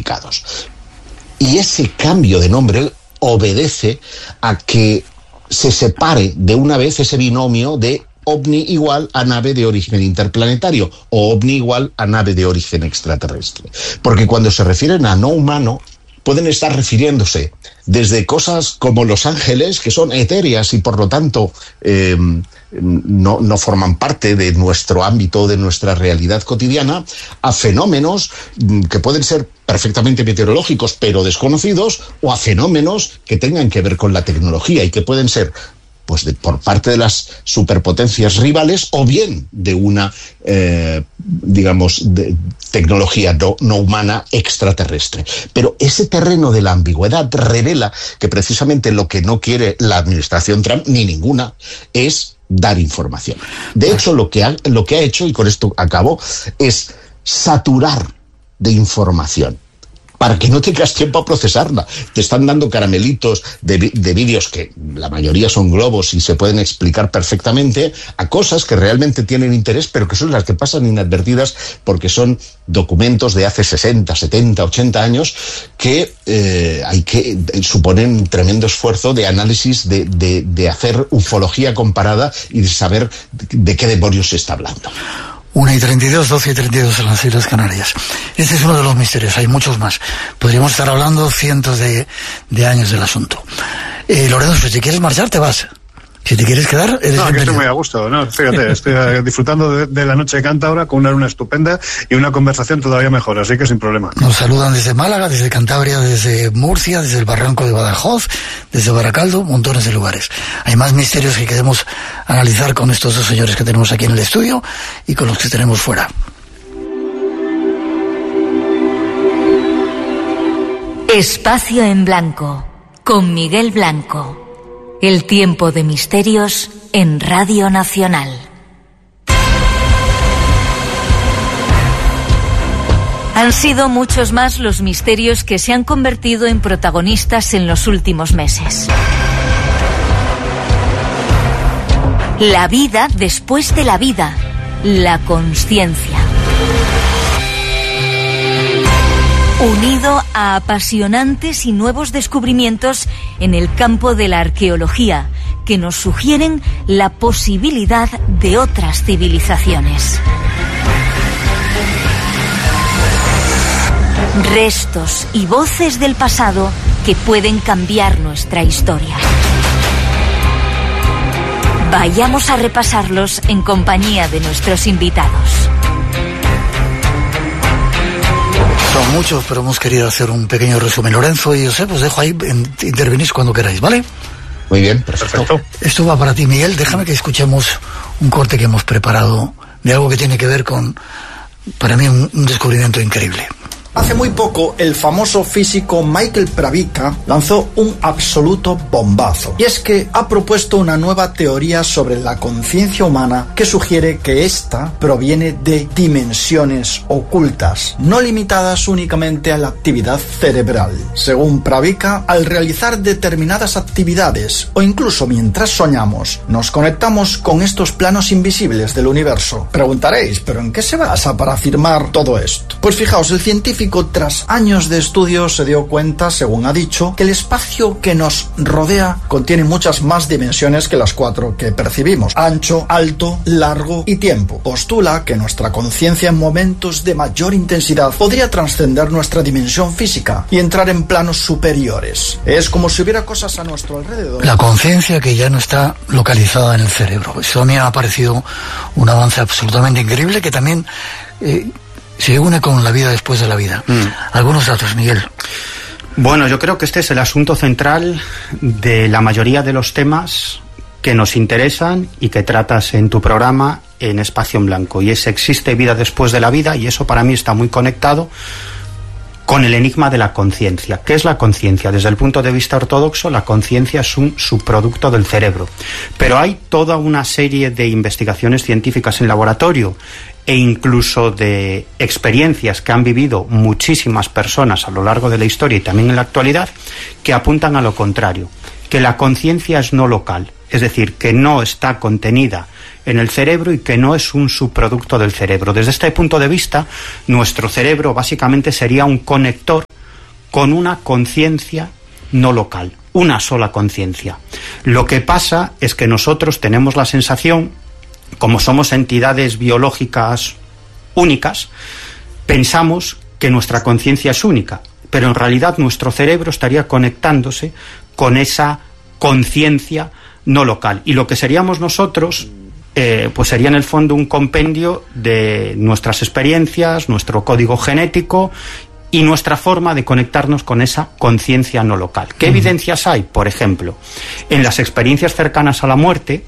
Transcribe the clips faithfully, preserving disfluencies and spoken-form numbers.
identificados. Y ese cambio de nombre obedece a que se separe de una vez ese binomio de ovni igual a nave de origen interplanetario o ovni igual a nave de origen extraterrestre. Porque cuando se refieren a no humano, pueden estar refiriéndose desde cosas como los ángeles, que son etéreas y por lo tanto eh, no, no forman parte de nuestro ámbito, de nuestra realidad cotidiana, a fenómenos que pueden ser perfectamente meteorológicos pero desconocidos, o a fenómenos que tengan que ver con la tecnología y que pueden ser pues de, por parte de las superpotencias rivales, o bien de una, eh, digamos, de tecnología no, no humana extraterrestre. Pero ese terreno de la ambigüedad revela que precisamente lo que no quiere la administración Trump, ni ninguna, es dar información. De hecho, lo que ha, lo que ha hecho, y con esto acabo, es saturar de información, para que no tengas tiempo a procesarla. Te están dando caramelitos de, de vídeos que la mayoría son globos y se pueden explicar perfectamente, a cosas que realmente tienen interés, pero que son las que pasan inadvertidas porque son documentos de hace sesenta, setenta, ochenta años que eh, hay que suponen un tremendo esfuerzo de análisis, de, de, de hacer ufología comparada y de saber de, de qué demonios se está hablando. una y treinta y dos, doce y treinta y dos en las Islas Canarias. Este es uno de los misterios, hay muchos más. Podríamos estar hablando cientos de, de años del asunto. Eh, Lorenzo, pues si quieres marchar, te vas. Si te quieres quedar, eres No, que bienvenido. estoy muy a gusto, ¿no? Fíjate, estoy disfrutando de, de la noche de Cántabra con una luna estupenda y una conversación todavía mejor, así que sin problema. Nos saludan desde Málaga, desde Cantabria, desde Murcia, desde el Barranco de Badajoz, desde Baracaldo, montones de lugares. Hay más misterios que queremos analizar con estos dos señores que tenemos aquí en el estudio y con los que tenemos fuera. Espacio en Blanco, con Miguel Blanco. El tiempo de misterios en Radio Nacional. Han sido muchos más los misterios que se han convertido en protagonistas en los últimos meses. La vida después de la vida, la consciencia. Unido a apasionantes y nuevos descubrimientos en el campo de la arqueología, que nos sugieren la posibilidad de otras civilizaciones. Restos y voces del pasado que pueden cambiar nuestra historia. Vayamos a repasarlos en compañía de nuestros invitados. Son muchos, pero hemos querido hacer un pequeño resumen. Lorenzo y José, os dejo ahí, intervenís cuando queráis, ¿vale? Muy bien, perfecto. Esto va para ti, Miguel. Déjame que escuchemos un corte que hemos preparado de algo que tiene que ver con, para mí, un, un descubrimiento increíble. Hace muy poco, el famoso físico Michael Pravica lanzó un absoluto bombazo. Y es que ha propuesto una nueva teoría sobre la conciencia humana que sugiere que ésta proviene de dimensiones ocultas, no limitadas únicamente a la actividad cerebral. Según Pravica, al realizar determinadas actividades o incluso mientras soñamos, nos conectamos con estos planos invisibles del universo. Preguntaréis, ¿pero en qué se basa para afirmar todo esto? Pues fijaos, el científico tras años de estudio se dio cuenta, según ha dicho, que el espacio que nos rodea contiene muchas más dimensiones que las cuatro que percibimos: ancho, alto, largo y tiempo. Postula que nuestra conciencia en momentos de mayor intensidad podría trascender nuestra dimensión física y entrar en planos superiores. Es como si hubiera cosas a nuestro alrededor. La conciencia que ya no está localizada en el cerebro. Eso a mí me ha parecido un avance absolutamente increíble que también Eh, se une con la vida después de la vida. Mm. Algunos datos, Miguel. Bueno, yo creo que este es el asunto central de la mayoría de los temas que nos interesan y que tratas en tu programa en Espacio en Blanco. Y es: existe vida después de la vida, y eso para mí está muy conectado con el enigma de la conciencia. ¿Qué es la conciencia? Desde el punto de vista ortodoxo, la conciencia es un subproducto del cerebro. Pero hay toda una serie de investigaciones científicas en laboratorio e incluso de experiencias que han vivido muchísimas personas a lo largo de la historia y también en la actualidad, que apuntan a lo contrario, que la conciencia es no local, es decir, que no está contenida en el cerebro y que no es un subproducto del cerebro. Desde este punto de vista, nuestro cerebro básicamente sería un conector con una conciencia no local, una sola conciencia. Lo que pasa es que nosotros tenemos la sensación, como somos entidades biológicas únicas, pensamos que nuestra conciencia es única, pero en realidad nuestro cerebro estaría conectándose con esa conciencia no local. Y lo que seríamos nosotros, eh, pues sería en el fondo un compendio de nuestras experiencias, nuestro código genético y nuestra forma de conectarnos con esa conciencia no local. ¿Qué uh-huh. evidencias hay? Por ejemplo, en las experiencias cercanas a la muerte,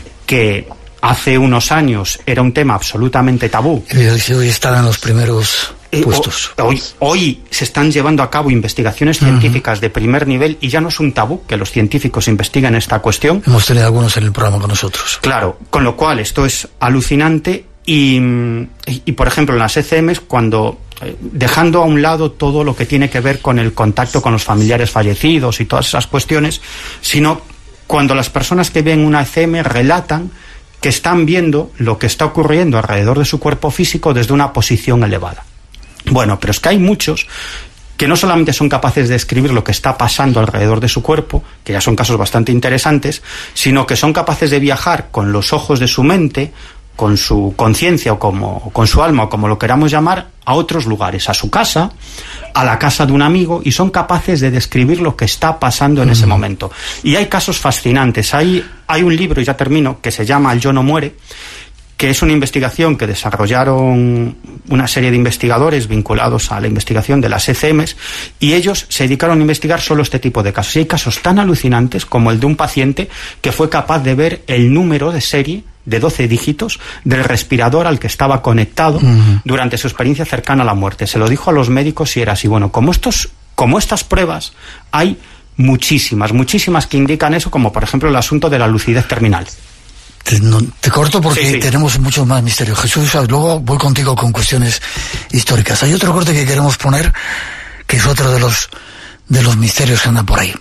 que hace unos años era un tema absolutamente tabú. Y hoy están en los primeros puestos. Eh, hoy, hoy se están llevando a cabo investigaciones científicas uh-huh. de primer nivel y ya no es un tabú que los científicos investiguen esta cuestión. Hemos tenido algunos en el programa con nosotros. Claro, con lo cual esto es alucinante y, y, y por ejemplo, en las E C Ms, cuando dejando a un lado todo lo que tiene que ver con el contacto con los familiares fallecidos y todas esas cuestiones, sino cuando las personas que ven una E C M relatan que están viendo lo que está ocurriendo alrededor de su cuerpo físico desde una posición elevada. Bueno, pero es que hay muchos que no solamente son capaces de describir lo que está pasando alrededor de su cuerpo, que ya son casos bastante interesantes, sino que son capaces de viajar con los ojos de su mente, con su conciencia o como con su alma o como lo queramos llamar, a otros lugares, a su casa, a la casa de un amigo, y son capaces de describir lo que está pasando en mm. ese momento. Y hay casos fascinantes. Hay, hay un libro, y ya termino, que se llama El yo no muere, que es una investigación que desarrollaron una serie de investigadores vinculados a la investigación de las E C Ms, y ellos se dedicaron a investigar solo este tipo de casos. Y hay casos tan alucinantes como el de un paciente que fue capaz de ver el número de serie de doce dígitos del respirador al que estaba conectado uh-huh. durante su experiencia cercana a la muerte. Se lo dijo a los médicos y era así. Bueno, como estos, como estas pruebas, hay muchísimas, muchísimas que indican eso, como por ejemplo el asunto de la lucidez terminal. Te, no, te corto porque sí, sí. tenemos muchos más misterios. Jesús, luego voy contigo con cuestiones históricas. Hay otro corte que queremos poner, que es otro de los, de los misterios que andan por ahí.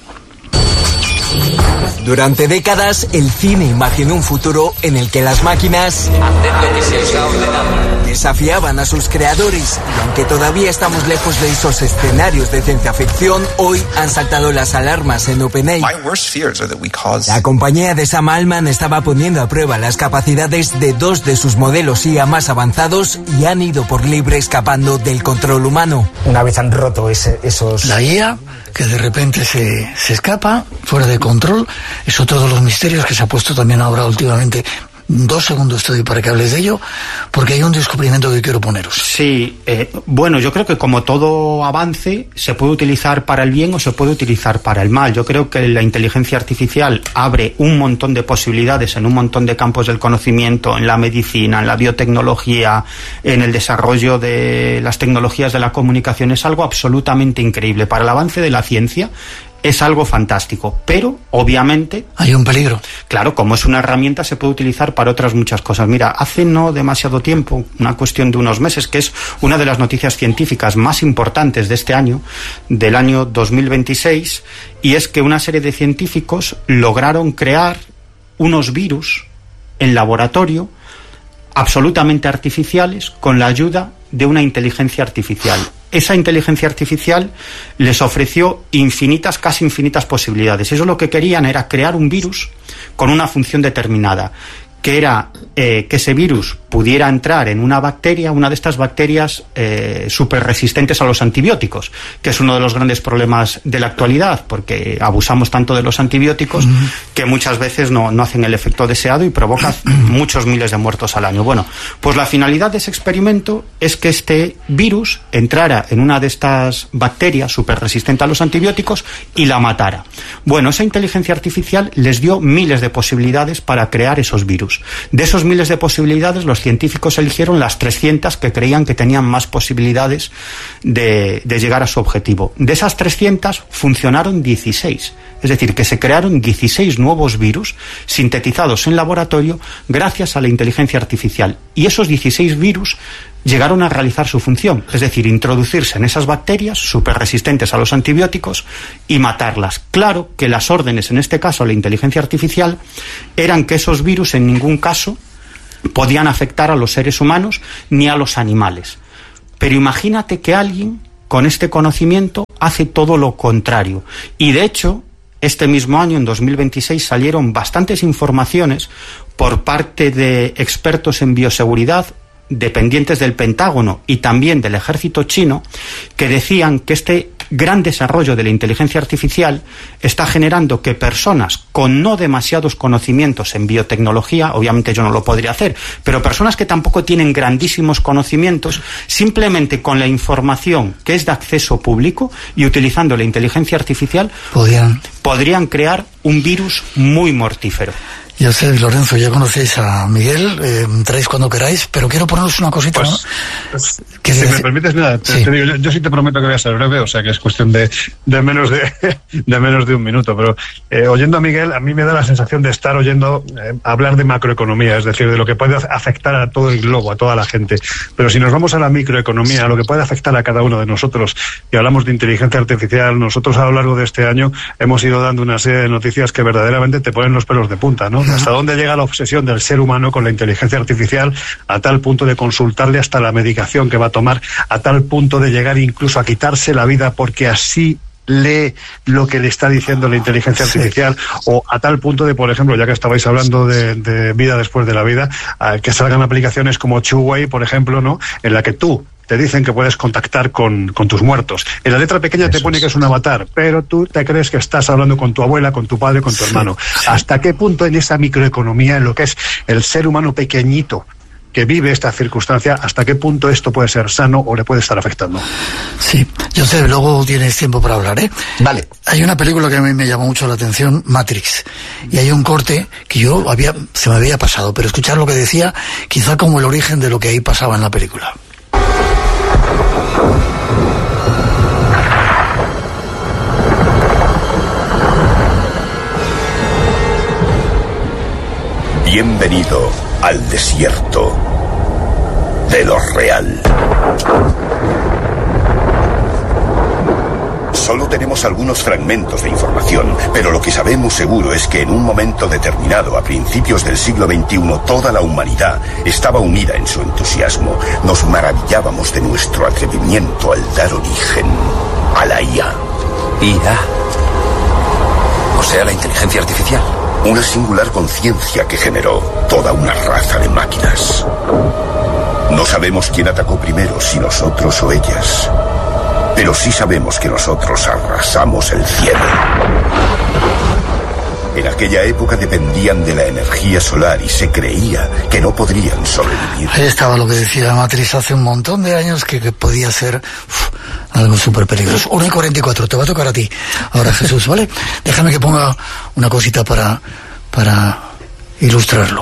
Durante décadas, el cine imaginó un futuro en el que las máquinas desafiaban a sus creadores, y aunque todavía estamos lejos de esos escenarios de ciencia ficción, hoy han saltado las alarmas en OpenAI. La compañía de Sam Altman estaba poniendo a prueba las capacidades de dos de sus modelos I A más avanzados y han ido por libre escapando del control humano. Una vez han roto ese, esos... La I A, que de repente se, se escapa, fuera de control, es otro de los misterios que se ha puesto también ahora últimamente. Dos segundos te doy para que hables de ello, porque hay un descubrimiento que quiero poneros. Sí, eh, bueno, yo creo que como todo avance, se puede utilizar para el bien o se puede utilizar para el mal. Yo creo que la inteligencia artificial abre un montón de posibilidades en un montón de campos del conocimiento, en la medicina, en la biotecnología, en el desarrollo de las tecnologías de la comunicación. Es algo absolutamente increíble. Para el avance de la ciencia es algo fantástico, pero obviamente hay un peligro. Claro, como es una herramienta, se puede utilizar para otras muchas cosas. Mira, hace no demasiado tiempo, una cuestión de unos meses, que es una de las noticias científicas más importantes de este año, del año dos mil veintiséis, y es que una serie de científicos lograron crear unos virus en laboratorio absolutamente artificiales con la ayuda de una inteligencia artificial. Esa inteligencia artificial les ofreció infinitas, casi infinitas posibilidades. Eso lo que querían era crear un virus con una función determinada, que era eh, que ese virus pudiera entrar en una bacteria, una de estas bacterias eh, súper resistentes a los antibióticos, que es uno de los grandes problemas de la actualidad, porque abusamos tanto de los antibióticos uh-huh. que muchas veces no, no hacen el efecto deseado y provocan muchos miles de muertos al año. Bueno, pues la finalidad de ese experimento es que este virus entrara en una de estas bacterias súper resistente a los antibióticos y la matara. Bueno, esa inteligencia artificial les dio miles de posibilidades para crear esos virus. De esos miles de posibilidades, los científicos eligieron las trescientas que creían que tenían más posibilidades de, de llegar a su objetivo. De esas trescientas funcionaron dieciséis, es decir, que se crearon dieciséis nuevos virus sintetizados en laboratorio gracias a la inteligencia artificial. Y esos dieciséis virus llegaron a realizar su función, es decir, introducirse en esas bacterias súper resistentes a los antibióticos y matarlas. Claro que las órdenes, en este caso la inteligencia artificial, eran que esos virus en ningún caso podían afectar a los seres humanos ni a los animales. Pero imagínate que alguien con este conocimiento hace todo lo contrario. Y de hecho, este mismo año, en dos mil veintiséis, salieron bastantes informaciones por parte de expertos en bioseguridad, dependientes del Pentágono y también del ejército chino, que decían que este gran desarrollo de la inteligencia artificial está generando que personas con no demasiados conocimientos en biotecnología, obviamente yo no lo podría hacer, pero personas que tampoco tienen grandísimos conocimientos, simplemente con la información que es de acceso público y utilizando la inteligencia artificial, podrían, podrían crear un virus muy mortífero. Ya sé, Lorenzo, ya conocéis a Miguel, eh, traéis cuando queráis, pero quiero poneros una cosita, pues, ¿no? Pues, si me decir? permites, nada, te, sí. te digo, yo, yo sí te prometo que voy a ser breve, o sea que es cuestión de, de menos de, de menos de un minuto, pero eh, oyendo a Miguel, a mí me da la sensación de estar oyendo eh, hablar de macroeconomía, es decir, de lo que puede afectar a todo el globo, a toda la gente. Pero si nos vamos a la microeconomía, a lo que puede afectar a cada uno de nosotros, y hablamos de inteligencia artificial, nosotros a lo largo de este año hemos ido dando una serie de noticias que verdaderamente te ponen los pelos de punta, ¿no? Hasta dónde llega la obsesión del ser humano con la inteligencia artificial, a tal punto de consultarle hasta la medicación que va a tomar, a tal punto de llegar incluso a quitarse la vida porque así lee lo que le está diciendo la inteligencia artificial, sí. O a tal punto de, por ejemplo, ya que estabais hablando de, de vida después de la vida, uh, que salgan aplicaciones como Chuwei, por ejemplo, ¿no? En la que tú te dicen que puedes contactar con, con tus muertos. En la letra pequeña Eso te pone es. que es un avatar, pero tú te crees que estás hablando con tu abuela, con tu padre, con tu sí, hermano. Sí. ¿Hasta qué punto en esa microeconomía, en lo que es el ser humano pequeñito que vive esta circunstancia, hasta qué punto esto puede ser sano o le puede estar afectando? Sí, yo sé, luego tienes tiempo para hablar, ¿eh? Vale. Hay una película que a mí me llamó mucho la atención, Matrix, y hay un corte que yo había, se me había pasado, pero escuchar lo que decía, quizá como el origen de lo que ahí pasaba en la película. Bienvenido al desierto de lo real. Solo tenemos algunos fragmentos de información, pero lo que sabemos seguro es que en un momento determinado, a principios del siglo veintiuno, toda la humanidad estaba unida en su entusiasmo. Nos maravillábamos de nuestro atrevimiento al dar origen a la I A. I A. O sea, la inteligencia artificial. Una singular conciencia que generó toda una raza de máquinas. No sabemos quién atacó primero, si nosotros o ellas. Pero sí sabemos que nosotros arrasamos el cielo. En aquella época dependían de la energía solar y se creía que no podrían sobrevivir. Ahí estaba lo que decía Matrix hace un montón de años, que, que podía ser uf, algo súper peligroso. una y cuarenta y cuatro, te va a tocar a ti ahora, Jesús, ¿vale? Déjame que ponga una cosita para, para ilustrarlo.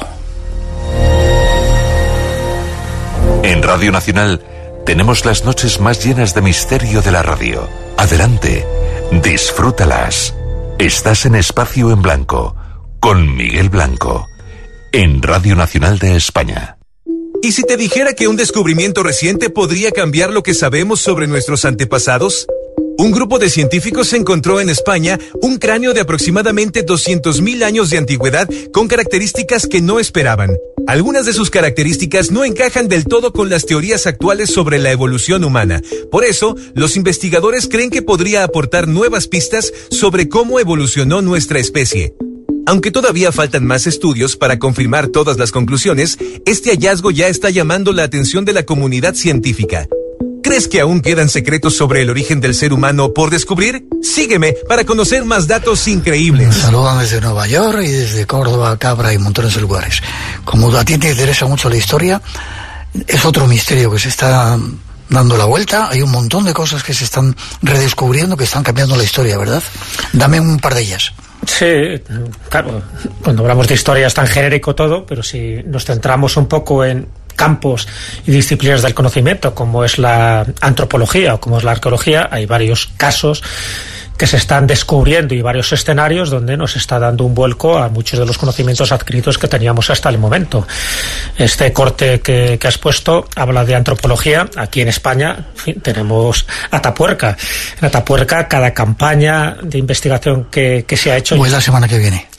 En Radio Nacional tenemos las noches más llenas de misterio de la radio. Adelante, disfrútalas. Estás en Espacio en Blanco, con Miguel Blanco, en Radio Nacional de España. ¿Y si te dijera que un descubrimiento reciente podría cambiar lo que sabemos sobre nuestros antepasados? Un grupo de científicos encontró en España un cráneo de aproximadamente doscientos mil años de antigüedad con características que no esperaban. Algunas de sus características no encajan del todo con las teorías actuales sobre la evolución humana. Por eso, los investigadores creen que podría aportar nuevas pistas sobre cómo evolucionó nuestra especie. Aunque todavía faltan más estudios para confirmar todas las conclusiones, este hallazgo ya está llamando la atención de la comunidad científica. ¿Crees que aún quedan secretos sobre el origen del ser humano por descubrir? Sígueme para conocer más datos increíbles. Saludan desde Nueva York y desde Córdoba, Cabra y montones de lugares. Como a ti te interesa mucho la historia, es otro misterio que se está dando la vuelta. Hay un montón de cosas que se están redescubriendo, que están cambiando la historia, ¿verdad? Dame un par de ellas. Sí, claro, cuando hablamos de historia es tan genérico todo, pero si nos centramos un poco en campos y disciplinas del conocimiento, como es la antropología o como es la arqueología, hay varios casos que se están descubriendo y varios escenarios donde nos está dando un vuelco a muchos de los conocimientos adquiridos que teníamos hasta el momento. Este corte que, que has puesto habla de antropología. Aquí en España, en fin, tenemos Atapuerca. En Atapuerca, cada campaña de investigación que, que se ha hecho... Pues la semana que viene.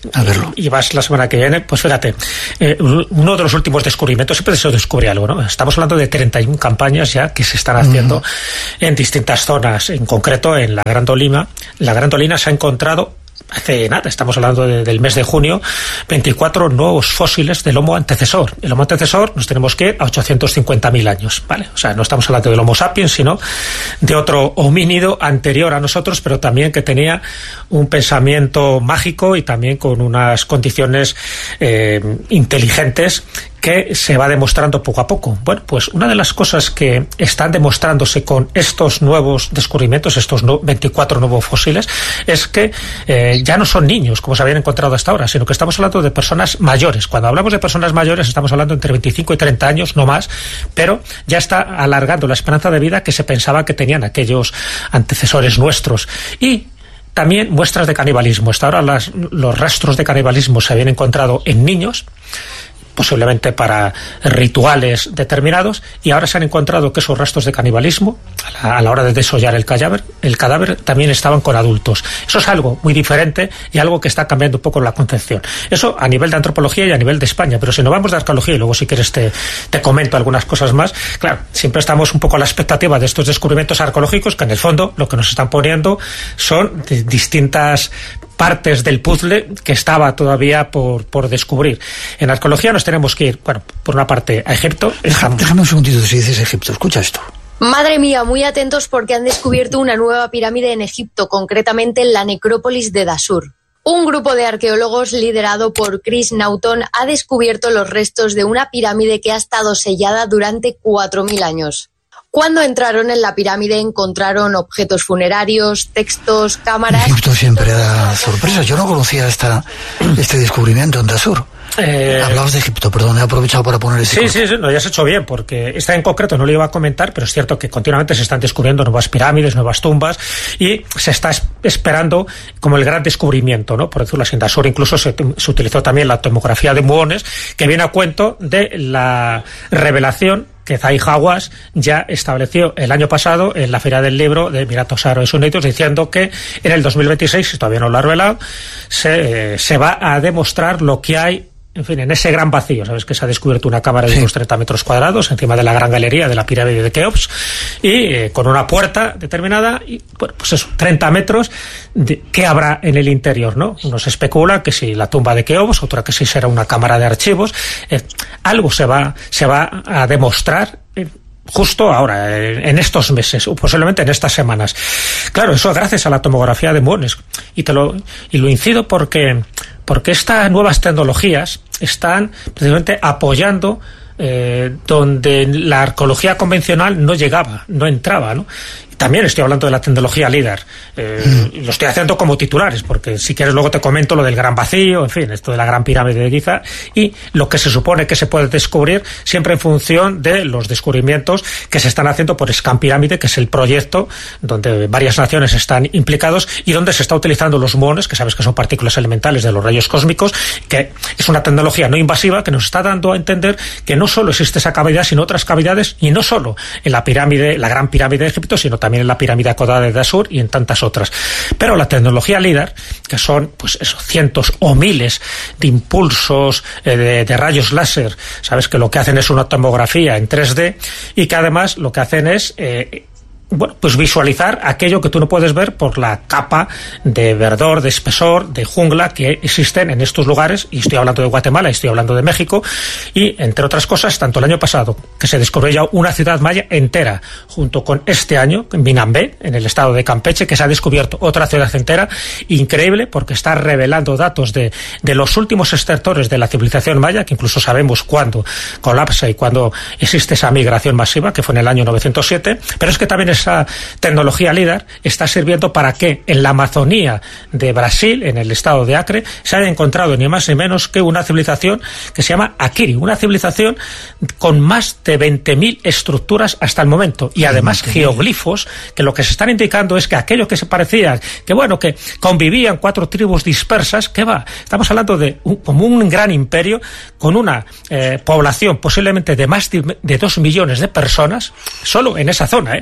a verlo. Y vas la semana que viene, pues fíjate, eh, uno de los últimos descubrimientos, siempre se descubre algo, ¿no? Estamos hablando de treinta y una campañas ya que se están haciendo uh-huh. en distintas zonas, en concreto en la Gran Dolina. La Gran Dolina se ha encontrado hace nada, estamos hablando de, del mes de junio, veinticuatro nuevos fósiles del Homo antecesor. El Homo antecesor nos tenemos que ir a ochocientos cincuenta mil años, ¿vale? O sea, no estamos hablando del Homo sapiens, sino de otro homínido anterior a nosotros, pero también que tenía un pensamiento mágico y también con unas condiciones eh, inteligentes que se va demostrando poco a poco. Bueno, pues una de las cosas que están demostrándose con estos nuevos descubrimientos, estos no, veinticuatro nuevos fósiles, es que eh, ya no son niños, como se habían encontrado hasta ahora, sino que estamos hablando de personas mayores. Cuando hablamos de personas mayores, estamos hablando entre veinticinco y treinta años, no más, pero ya está alargando la esperanza de vida que se pensaba que tenían aquellos antecesores nuestros. Y también muestras de canibalismo. Hasta ahora las, los rastros de canibalismo se habían encontrado en niños, posiblemente para rituales determinados, y ahora se han encontrado que esos restos de canibalismo a la, a la hora de desollar el cadáver, el cadáver también estaban con adultos. Eso es algo muy diferente y algo que está cambiando un poco la concepción. Eso a nivel de antropología y a nivel de España, pero si no vamos de arqueología, y luego si quieres te, te comento algunas cosas más, claro, siempre estamos un poco a la expectativa de estos descubrimientos arqueológicos que en el fondo lo que nos están poniendo son distintas partes del puzzle que estaba todavía por, por descubrir. En arqueología nos tenemos que ir, bueno, por una parte a Egipto. Déjame, déjame un segundito si dices Egipto, escucha esto. Madre mía, muy atentos porque han descubierto una nueva pirámide en Egipto, concretamente en la necrópolis de Dashur. Un grupo de arqueólogos liderado por Chris Naughton ha descubierto los restos de una pirámide que ha estado sellada durante cuatro mil años. Cuando entraron en la pirámide encontraron objetos funerarios, textos, cámaras... Egipto siempre da sorpresas. Yo no conocía esta, este descubrimiento en Dashur. Eh, Hablabas de Egipto, perdón, he aprovechado para poner ese. Sí, sí, sí, no, ya has hecho bien, porque esta en concreto no lo iba a comentar, pero es cierto que continuamente se están descubriendo nuevas pirámides, nuevas tumbas, y se está esperando como el gran descubrimiento, ¿no? Por decirlo así, en Dashur incluso se, se utilizó también la tomografía de muones, que viene a cuento de la revelación que Zahi Hawass ya estableció el año pasado en la Feria del Libro de Emiratos Árabes Unidos, diciendo que en el dos mil veintiséis, si todavía no lo ha revelado, se, eh, se va a demostrar lo que hay, en fin, en ese gran vacío. Sabes que se ha descubierto una cámara de sí. unos treinta metros cuadrados encima de la gran galería de la pirámide de Keops, y eh, con una puerta determinada, y bueno, pues eso, treinta metros, de, ¿qué habrá en el interior, no? Uno se especula que si la tumba de Keops, otra que si será una cámara de archivos, eh, algo se va, se va a demostrar eh, justo ahora, en estos meses, o posiblemente en estas semanas. Claro, eso gracias a la tomografía de muones. Y te lo, y lo incido porque, porque estas nuevas tecnologías están precisamente apoyando eh, donde la arqueología convencional no llegaba, no entraba, ¿no? También estoy hablando de la tecnología LIDAR. Eh, mm. Lo estoy haciendo como titulares, porque si quieres luego te comento lo del gran vacío, en fin, esto de la gran pirámide de Giza, y lo que se supone que se puede descubrir siempre en función de los descubrimientos que se están haciendo por Scan Pirámide, que es el proyecto donde varias naciones están implicados y donde se está utilizando los muones, que sabes que son partículas elementales de los rayos cósmicos, que es una tecnología no invasiva que nos está dando a entender que no solo existe esa cavidad, sino otras cavidades, y no solo en la pirámide, la gran pirámide de Egipto, sino también en la pirámide acodada de Dashur y en tantas otras. Pero la tecnología LIDAR, que son pues eso, cientos o miles de impulsos eh, de, de rayos láser, sabes que lo que hacen es una tomografía en tres D, y que además lo que hacen es eh, bueno, pues visualizar aquello que tú no puedes ver por la capa de verdor, de espesor, de jungla que existen en estos lugares, y estoy hablando de Guatemala, y estoy hablando de México, y entre otras cosas, tanto el año pasado, que se descubrió ya una ciudad maya entera, junto con este año, en Minambé, en el estado de Campeche, que se ha descubierto otra ciudad entera, increíble, porque está revelando datos de, de los últimos estertores de la civilización maya, que incluso sabemos cuándo colapsa y cuándo existe esa migración masiva, que fue en el año novecientos siete, pero es que también es esa tecnología LIDAR está sirviendo para que en la Amazonía de Brasil, en el estado de Acre, se haya encontrado ni más ni menos que una civilización que se llama Akiri, una civilización con más de veinte mil estructuras hasta el momento, y además geoglifos, que lo que se están indicando es que aquello que se parecía, que bueno, que convivían cuatro tribus dispersas, ¿qué va? Estamos hablando de un, como un gran imperio con una eh, población posiblemente de más de, de dos millones de personas, solo en esa zona, ¿eh? en este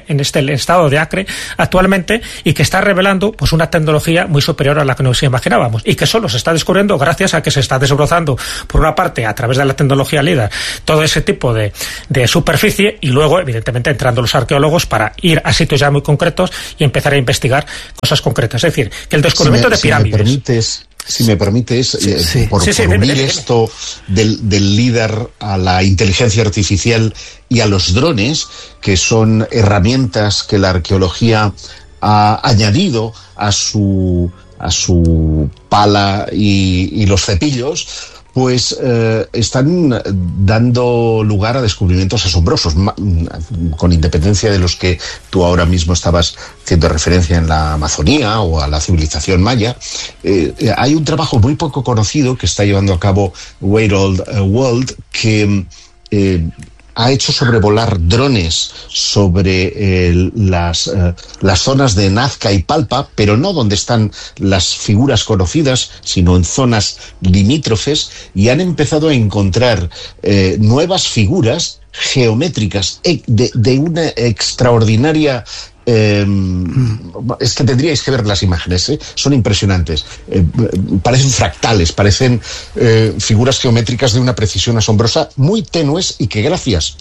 el estado de Acre actualmente y que está revelando pues una tecnología muy superior a la que nos imaginábamos y que solo se está descubriendo gracias a que se está desbrozando por una parte a través de la tecnología LIDAR todo ese tipo de, de superficie y luego evidentemente entrando los arqueólogos para ir a sitios ya muy concretos y empezar a investigar cosas concretas. Es decir, que el descubrimiento si me, de pirámides... Si me permites... Si me permites, sí, eh, sí. por, Sí, sí, por dime, unir dime. esto del, del LIDAR a la inteligencia artificial y a los drones, que son herramientas que la arqueología ha añadido a su, a su pala y, y los cepillos, pues eh, están dando lugar a descubrimientos asombrosos, con independencia de los que tú ahora mismo estabas haciendo referencia en la Amazonía o a la civilización maya. Eh, hay un trabajo muy poco conocido que está llevando a cabo Weird Old World que eh, ha hecho sobrevolar drones sobre eh, las, eh, las zonas de Nazca y Palpa, pero no donde están las figuras conocidas, sino en zonas limítrofes, y han empezado a encontrar eh, nuevas figuras geométricas eh, de, de una extraordinaria... Eh, es que tendríais que ver las imágenes, ¿eh? Son impresionantes, eh, parecen fractales, parecen eh, figuras geométricas de una precisión asombrosa, muy tenues y que gracias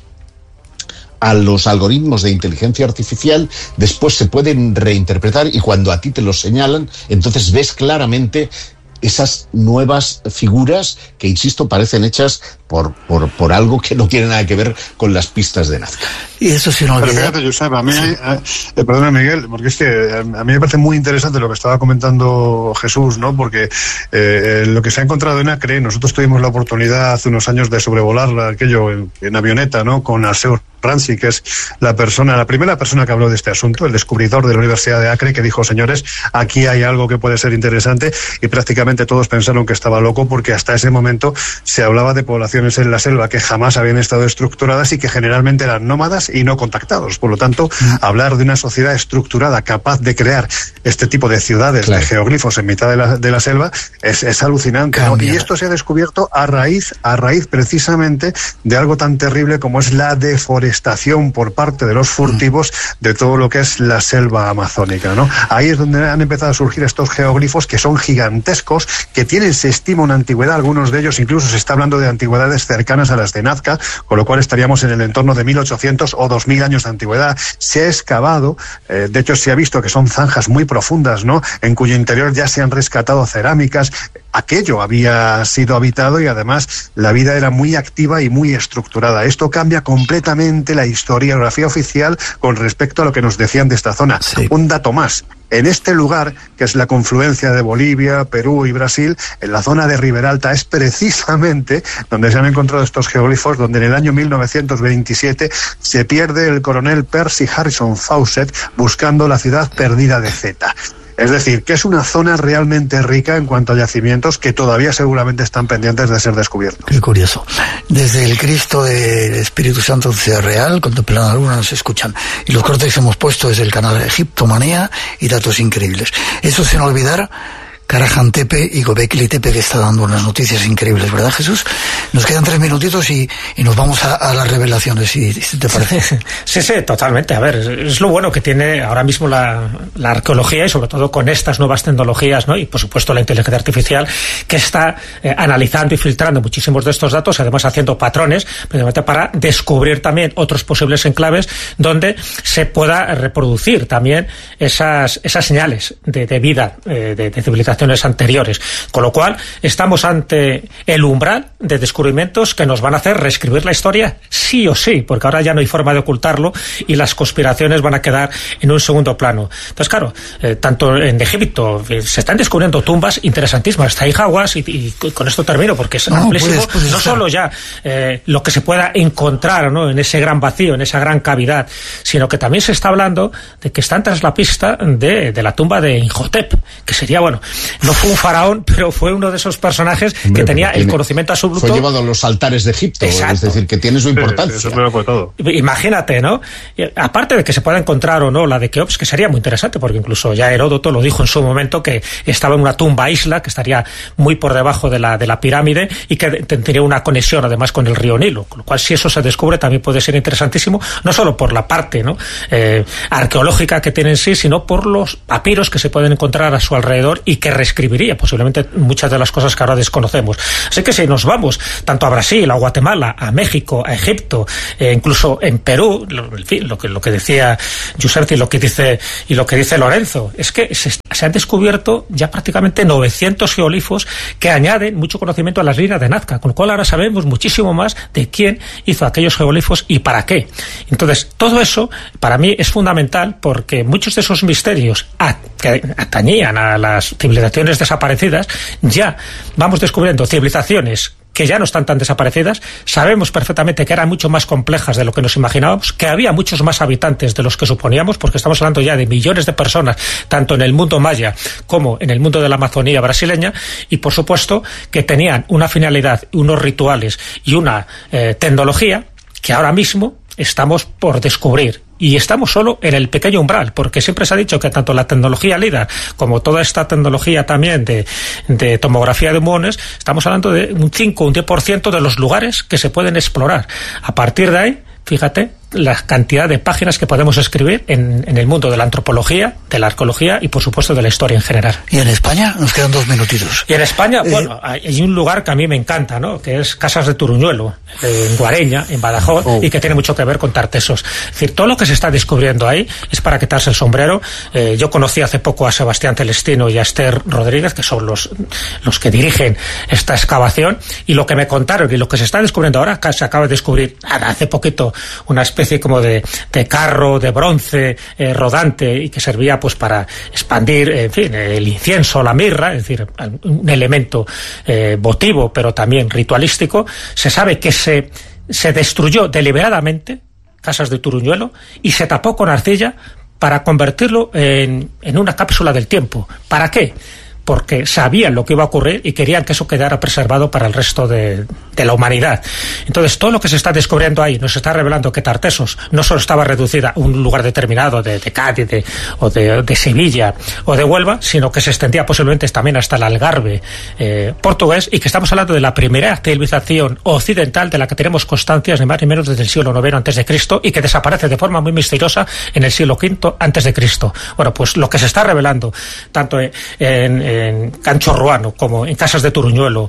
a los algoritmos de inteligencia artificial después se pueden reinterpretar y cuando a ti te los señalan, entonces ves claramente esas nuevas figuras que, insisto, parecen hechas por, por, por algo que no tiene nada que ver con las pistas de Nazca. Y eso sí no Pero fíjate, Josep, a mí, sí. eh, eh, perdona Miguel, porque es que eh, a mí me parece muy interesante lo que estaba comentando Jesús, ¿no? Porque eh, lo que se ha encontrado en Acre, nosotros tuvimos la oportunidad hace unos años de sobrevolar aquello en, en avioneta, ¿no? Con Alceu Ranzi, que es la persona, la primera persona que habló de este asunto, el descubridor de la Universidad de Acre, que dijo, señores, aquí hay algo que puede ser interesante, y prácticamente todos pensaron que estaba loco porque hasta ese momento se hablaba de poblaciones en la selva que jamás habían estado estructuradas y que generalmente eran nómadas y no contactados. Por lo tanto, mm. hablar de una sociedad estructurada capaz de crear este tipo de ciudades, claro, de geoglifos en mitad de la, de la selva es, es alucinante, ¿no? Y esto se ha descubierto a raíz, a raíz precisamente de algo tan terrible como es la deforestación por parte de los furtivos mm. de todo lo que es la selva amazónica, ¿no? Ahí es donde han empezado a surgir estos geoglifos que son gigantescos, que tienen, se estima, una antigüedad, algunos de ellos incluso se está hablando de antigüedades cercanas a las de Nazca, con lo cual estaríamos en el entorno de mil ochocientos o dos mil años de antigüedad. Se ha excavado, eh, de hecho se ha visto que son zanjas muy profundas, ¿no? En cuyo interior ya se han rescatado cerámicas. Aquello había sido habitado y además la vida era muy activa y muy estructurada. Esto cambia completamente la historiografía oficial con respecto a lo que nos decían de esta zona. Sí. Un dato más. En este lugar, que es la confluencia de Bolivia, Perú y Brasil, en la zona de Riberalta, es precisamente donde se han encontrado estos geoglifos, donde en el año mil novecientos veintisiete se pierde el coronel Percy Harrison Fawcett buscando la ciudad perdida de Zeta. Es decir, que es una zona realmente rica en cuanto a yacimientos que todavía seguramente están pendientes de ser descubiertos. Qué curioso. Desde el Cristo del Espíritu Santo de Ciudad Real, contemplando algunos nos escuchan. Y los cortes que hemos puesto desde el canal Egiptomanía y datos increíbles. Eso sin olvidar Karahan Tepe y Göbekli Tepe, que está dando unas noticias increíbles, ¿verdad, Jesús? Nos quedan tres minutitos y, y nos vamos a, a las revelaciones, si, si te parece. Sí, sí, totalmente. A ver, es lo bueno que tiene ahora mismo la, la arqueología y sobre todo con estas nuevas tecnologías, ¿no? Y por supuesto la inteligencia artificial, que está eh, analizando y filtrando muchísimos de estos datos, además haciendo patrones, precisamente para descubrir también otros posibles enclaves donde se pueda reproducir también esas, esas señales de, de vida, eh, de, de civilización anteriores, con lo cual estamos ante el umbral de descubrimientos que nos van a hacer reescribir la historia sí o sí, porque ahora ya no hay forma de ocultarlo y las conspiraciones van a quedar en un segundo plano. Entonces, claro, eh, tanto en Egipto eh, se están descubriendo tumbas interesantísimas, está ahí Hawass, y, y con esto termino porque es no, amplísimo, puedes, puedes no estar. Solo ya eh, lo que se pueda encontrar, ¿no?, en ese gran vacío, en esa gran cavidad, sino que también se está hablando de que están tras la pista de, de la tumba de Imhotep, que sería, bueno, no fue un faraón, pero fue uno de esos personajes Hombre, que tenía el conocimiento Fue llevado a los altares de Egipto. Exacto. Es decir, que tiene su importancia. Sí, eso fue todo. Imagínate, ¿no? Aparte de que se pueda encontrar o no la de Keops, que sería muy interesante, porque incluso ya Heródoto lo dijo en su momento, que estaba en una tumba isla, que estaría muy por debajo de la, de la pirámide, y que tendría una conexión además con el río Nilo, con lo cual si eso se descubre también puede ser interesantísimo, no solo por la parte, ¿no? eh, arqueológica que tiene en sí, sino por los papiros que se pueden encontrar a su alrededor y que reescribiría posiblemente muchas de las cosas que ahora desconocemos. Así que si nos vamos tanto a Brasil, a Guatemala, a México, a Egipto, eh, incluso en Perú, lo, en fin, lo que, lo que decía Giuseppe y lo que dice, y lo que dice Lorenzo, es que se, se han descubierto ya prácticamente novecientos geoglifos que añaden mucho conocimiento a las líneas de Nazca, con lo cual ahora sabemos muchísimo más de quién hizo aquellos geoglifos y para qué. Entonces, todo eso para mí es fundamental, porque muchos de esos misterios a, que atañían a las civilizaciones desaparecidas, ya vamos descubriendo civilizaciones que ya no están tan desaparecidas, sabemos perfectamente que eran mucho más complejas de lo que nos imaginábamos, que había muchos más habitantes de los que suponíamos, porque estamos hablando ya de millones de personas, tanto en el mundo maya como en el mundo de la Amazonía brasileña, y por supuesto que tenían una finalidad, unos rituales y una eh, tecnología que ahora mismo estamos por descubrir. Y estamos solo en el pequeño umbral, porque siempre se ha dicho que tanto la tecnología LIDAR como toda esta tecnología también de, de tomografía de muones, estamos hablando de un cinco o un diez por ciento de los lugares que se pueden explorar. A partir de ahí, fíjate la cantidad de páginas que podemos escribir en, en el mundo de la antropología, de la arqueología y por supuesto de la historia en general. ¿Y en España? Nos quedan dos minutitos. Y en España, eh... bueno, hay un lugar que a mí me encanta, ¿no? Que es Casas de Turuñuelo, en Guareña, en Badajoz, oh. y que tiene mucho que ver con Tartesos. Es decir, todo lo que se está descubriendo ahí es para quitarse el sombrero. Eh, yo conocí hace poco a Sebastián Celestino y a Esther Rodríguez, que son los, los que dirigen esta excavación, y lo que me contaron y lo que se está descubriendo ahora, se acaba de descubrir hace poquito una especie como de, de carro de bronce eh, rodante, y que servía pues para expandir, en fin, el incienso, la mirra, es decir, un elemento eh, votivo pero también ritualístico. Se sabe que se, se destruyó deliberadamente Casas de Turuñuelo y se tapó con arcilla para convertirlo en, en una cápsula del tiempo. ¿Para qué? Porque sabían lo que iba a ocurrir y querían que eso quedara preservado para el resto de, de la humanidad. Entonces, todo lo que se está descubriendo ahí nos está revelando que Tartesos no solo estaba reducida a un lugar determinado de, de Cádiz de, o de, de Sevilla o de Huelva, sino que se extendía posiblemente también hasta el Algarve eh, portugués, y que estamos hablando de la primera civilización occidental de la que tenemos constancias ni más ni menos desde el siglo noveno antes de Cristo, y que desaparece de forma muy misteriosa en el siglo quinto antes de Cristo. Bueno, pues lo que se está revelando tanto en, en en Cancho Ruano como en Casas de Turuñuelo,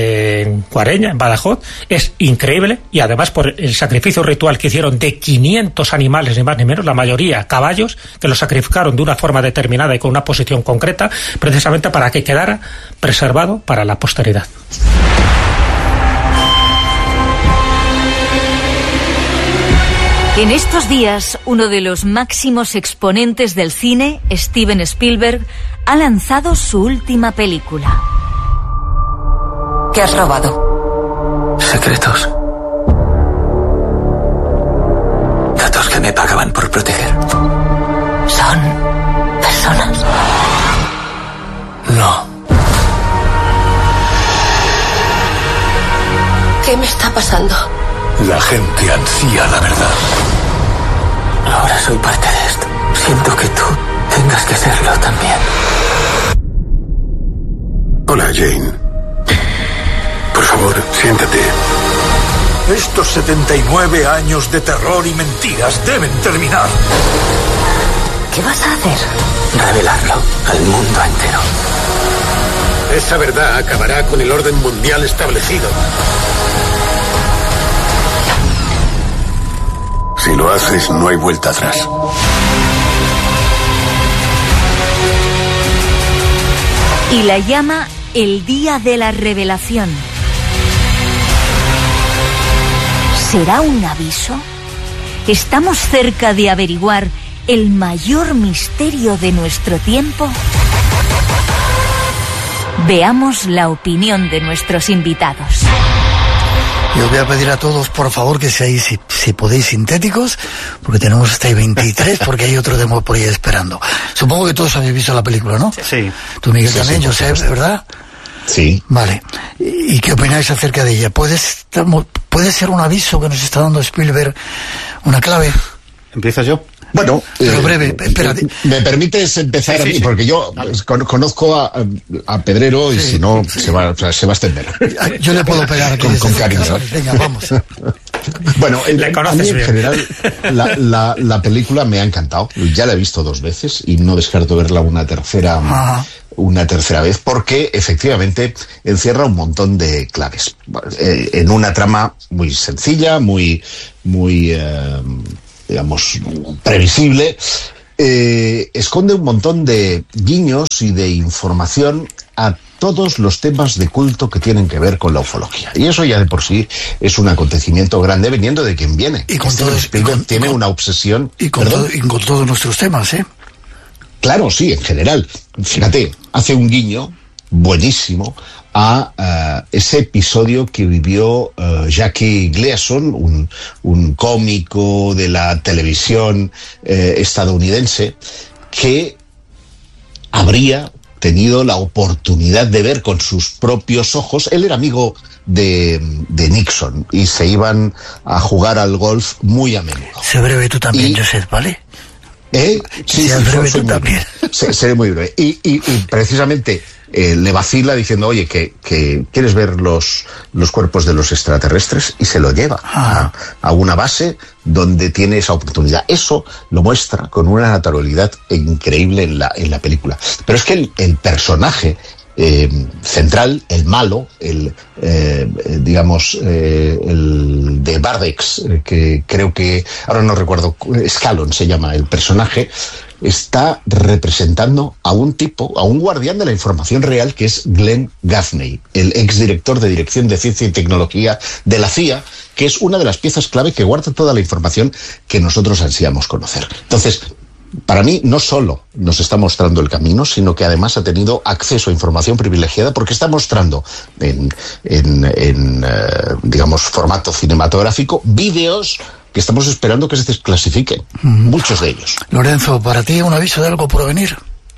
en Guareña, en Badajoz, es increíble, y además por el sacrificio ritual que hicieron de quinientos animales, ni más ni menos, la mayoría caballos, que los sacrificaron de una forma determinada y con una posición concreta, precisamente para que quedara preservado para la posteridad. En estos días, uno de los máximos exponentes del cine, Steven Spielberg, ha lanzado su última película. ¿Qué has robado? Secretos. Datos que me pagaban por proteger. ¿Son personas? No. ¿Qué me está pasando? La gente ansía la verdad. Ahora soy parte de esto. Siento que tú tengas que serlo también. Hola, Jane. Por favor, siéntate. Estos setenta y nueve años de terror y mentiras deben terminar. ¿Qué vas a hacer? Revelarlo al mundo entero. Esa verdad acabará con el orden mundial establecido. Si lo haces, no hay vuelta atrás. Y la llama el Día de la Revelación. ¿Será un aviso? ¿Estamos cerca de averiguar el mayor misterio de nuestro tiempo? Veamos la opinión de nuestros invitados. Yo os voy a pedir a todos, por favor, que seáis, si, si podéis, sintéticos, porque tenemos hasta el veintitrés, porque hay otro demo por ahí esperando. Supongo que todos habéis visto la película, ¿no? Sí. Tú, Miguel, sí, también, sí, Josep, ¿verdad? Sí. Vale. ¿Y qué opináis acerca de ella? ¿Puede, estar, ¿Puede ser un aviso que nos está dando Spielberg, una clave? ¿Empiezas yo? Bueno, pero eh, breve, espérate. ¿Me permites empezar sí, sí, a mí? Sí. Porque yo pues, conozco a, a Pedrero y sí, si no, sí. se, va, o sea, se va a extender. Yo le puedo pegar aquí con, con cariño. Venga, vamos. Bueno, le a mí en bien. general la, la, la película me ha encantado. Ya la he visto dos veces y no descarto verla una tercera, ah. una tercera vez porque efectivamente encierra un montón de claves. Eh, en una trama muy sencilla, muy, muy... Eh, digamos, previsible, eh, esconde un montón de guiños y de información a todos los temas de culto que tienen que ver con la ufología. Y eso ya de por sí es un acontecimiento grande viniendo de quien viene. Y con todo, Spielberg con, tiene con, una obsesión... Y con, todo, y con todos nuestros temas, ¿eh? Claro, sí, en general. Fíjate, hace un guiño buenísimo a uh, ese episodio que vivió uh, Jackie Gleason, un, un cómico de la televisión eh, estadounidense, que habría tenido la oportunidad de ver con sus propios ojos. Él era amigo de, de Nixon y se iban a jugar al golf muy a menudo. Sé breve tú también, y, Josep, ¿vale? ¿Eh? Sí, sí, sí, breve soy tú muy, también. Seré muy breve. Y, y, y precisamente... Eh, le vacila diciendo, oye, que, que quieres ver los, los cuerpos de los extraterrestres, y se lo lleva ah. a, a una base donde tiene esa oportunidad. Eso lo muestra con una naturalidad increíble en la, en la película. Pero es que el, el personaje eh, central, el malo, el eh, digamos eh, el de Bardex, eh, que creo que, ahora no recuerdo, Scallon se llama el personaje, está representando a un tipo, a un guardián de la información real, que es Glenn Gaffney, el exdirector de Dirección de Ciencia y Tecnología de la C I A, que es una de las piezas clave que guarda toda la información que nosotros ansiamos conocer. Entonces, para mí, no solo nos está mostrando el camino, sino que además ha tenido acceso a información privilegiada porque está mostrando en, en, en eh, digamos, formato cinematográfico, vídeos que estamos esperando que se desclasifiquen, mm. muchos de ellos. Lorenzo, ¿para ti un aviso de algo por venir?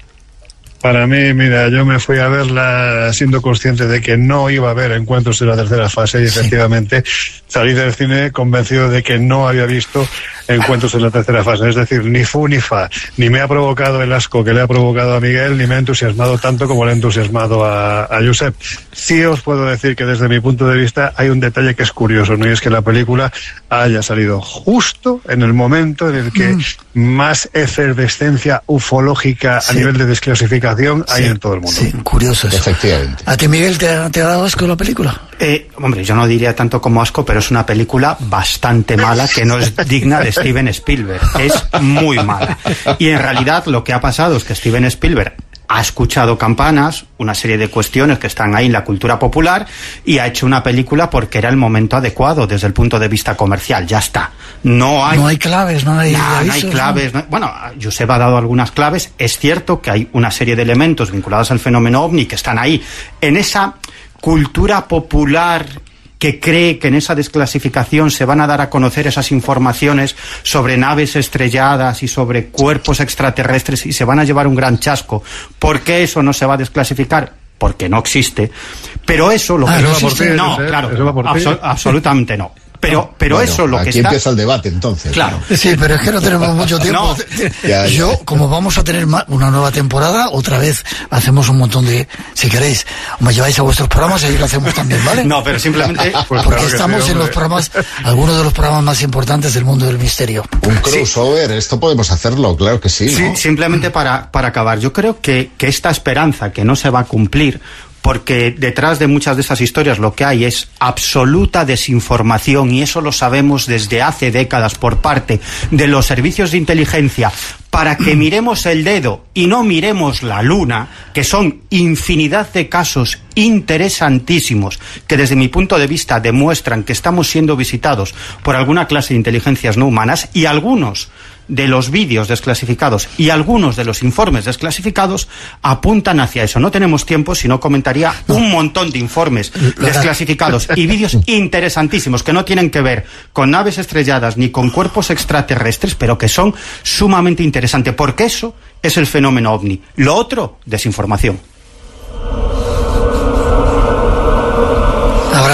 Para mí, mira, yo me fui a verla siendo consciente de que no iba a haber encuentros en la tercera fase y sí. efectivamente salí del cine convencido de que no había visto encuentros en la tercera fase. Es decir, ni fu ni fa. Ni me ha provocado el asco que le ha provocado a Miguel, ni me ha entusiasmado tanto como le ha entusiasmado a, a Josep. Sí os puedo decir que desde mi punto de vista hay un detalle que es curioso, ¿no? Y es que la película haya salido justo en el momento en el que mm. más efervescencia ufológica sí. a nivel de desclasificación hay sí, en todo el mundo. Sí, curioso eso. Efectivamente. ¿A ti, Miguel, te ha, te ha dado asco la película? Eh, hombre, yo no diría tanto como asco, pero es una película bastante mala que no es digna de Steven Spielberg. Es muy mala. Y en realidad lo que ha pasado es que Steven Spielberg ha escuchado campanas, una serie de cuestiones que están ahí en la cultura popular, y ha hecho una película porque era el momento adecuado desde el punto de vista comercial. Ya está. No hay, no hay claves, no hay, no, avisos, no hay claves. No. Bueno, Josep ha dado algunas claves. Es cierto que hay una serie de elementos vinculados al fenómeno ovni que están ahí en esa cultura popular que cree que en esa desclasificación se van a dar a conocer esas informaciones sobre naves estrelladas y sobre cuerpos extraterrestres y se van a llevar un gran chasco. ¿Por qué eso no se va a desclasificar? Porque no existe. Pero eso lo ah, que no existe... Ti, no, ¿eh? claro, absol- absolutamente no. Pero, pero bueno, eso lo que aquí está... empieza el debate, entonces. Claro. Sí, pero es que no tenemos mucho tiempo. No. Ya, ya. Yo, como vamos a tener una nueva temporada, otra vez hacemos un montón de... Si queréis, me lleváis a vuestros programas y ahí lo hacemos también, ¿vale? No, pero simplemente... Pues porque claro estamos sí, en los programas, algunos de los programas más importantes del mundo del misterio. Un crossover, sí. Esto podemos hacerlo, claro que sí, ¿no? Sí, simplemente para, para acabar. Yo creo que, que esta esperanza que no se va a cumplir, porque detrás de muchas de esas historias lo que hay es absoluta desinformación, y eso lo sabemos desde hace décadas por parte de los servicios de inteligencia, para que miremos el dedo y no miremos la luna, que son infinidad de casos interesantísimos que desde mi punto de vista demuestran que estamos siendo visitados por alguna clase de inteligencias no humanas, y algunos de los vídeos desclasificados y algunos de los informes desclasificados apuntan hacia eso. No tenemos tiempo, si no comentaría no. un montón de informes desclasificados y vídeos interesantísimos que no tienen que ver con naves estrelladas ni con cuerpos extraterrestres, pero que son sumamente interesantes, porque eso es el fenómeno ovni. Lo otro, desinformación.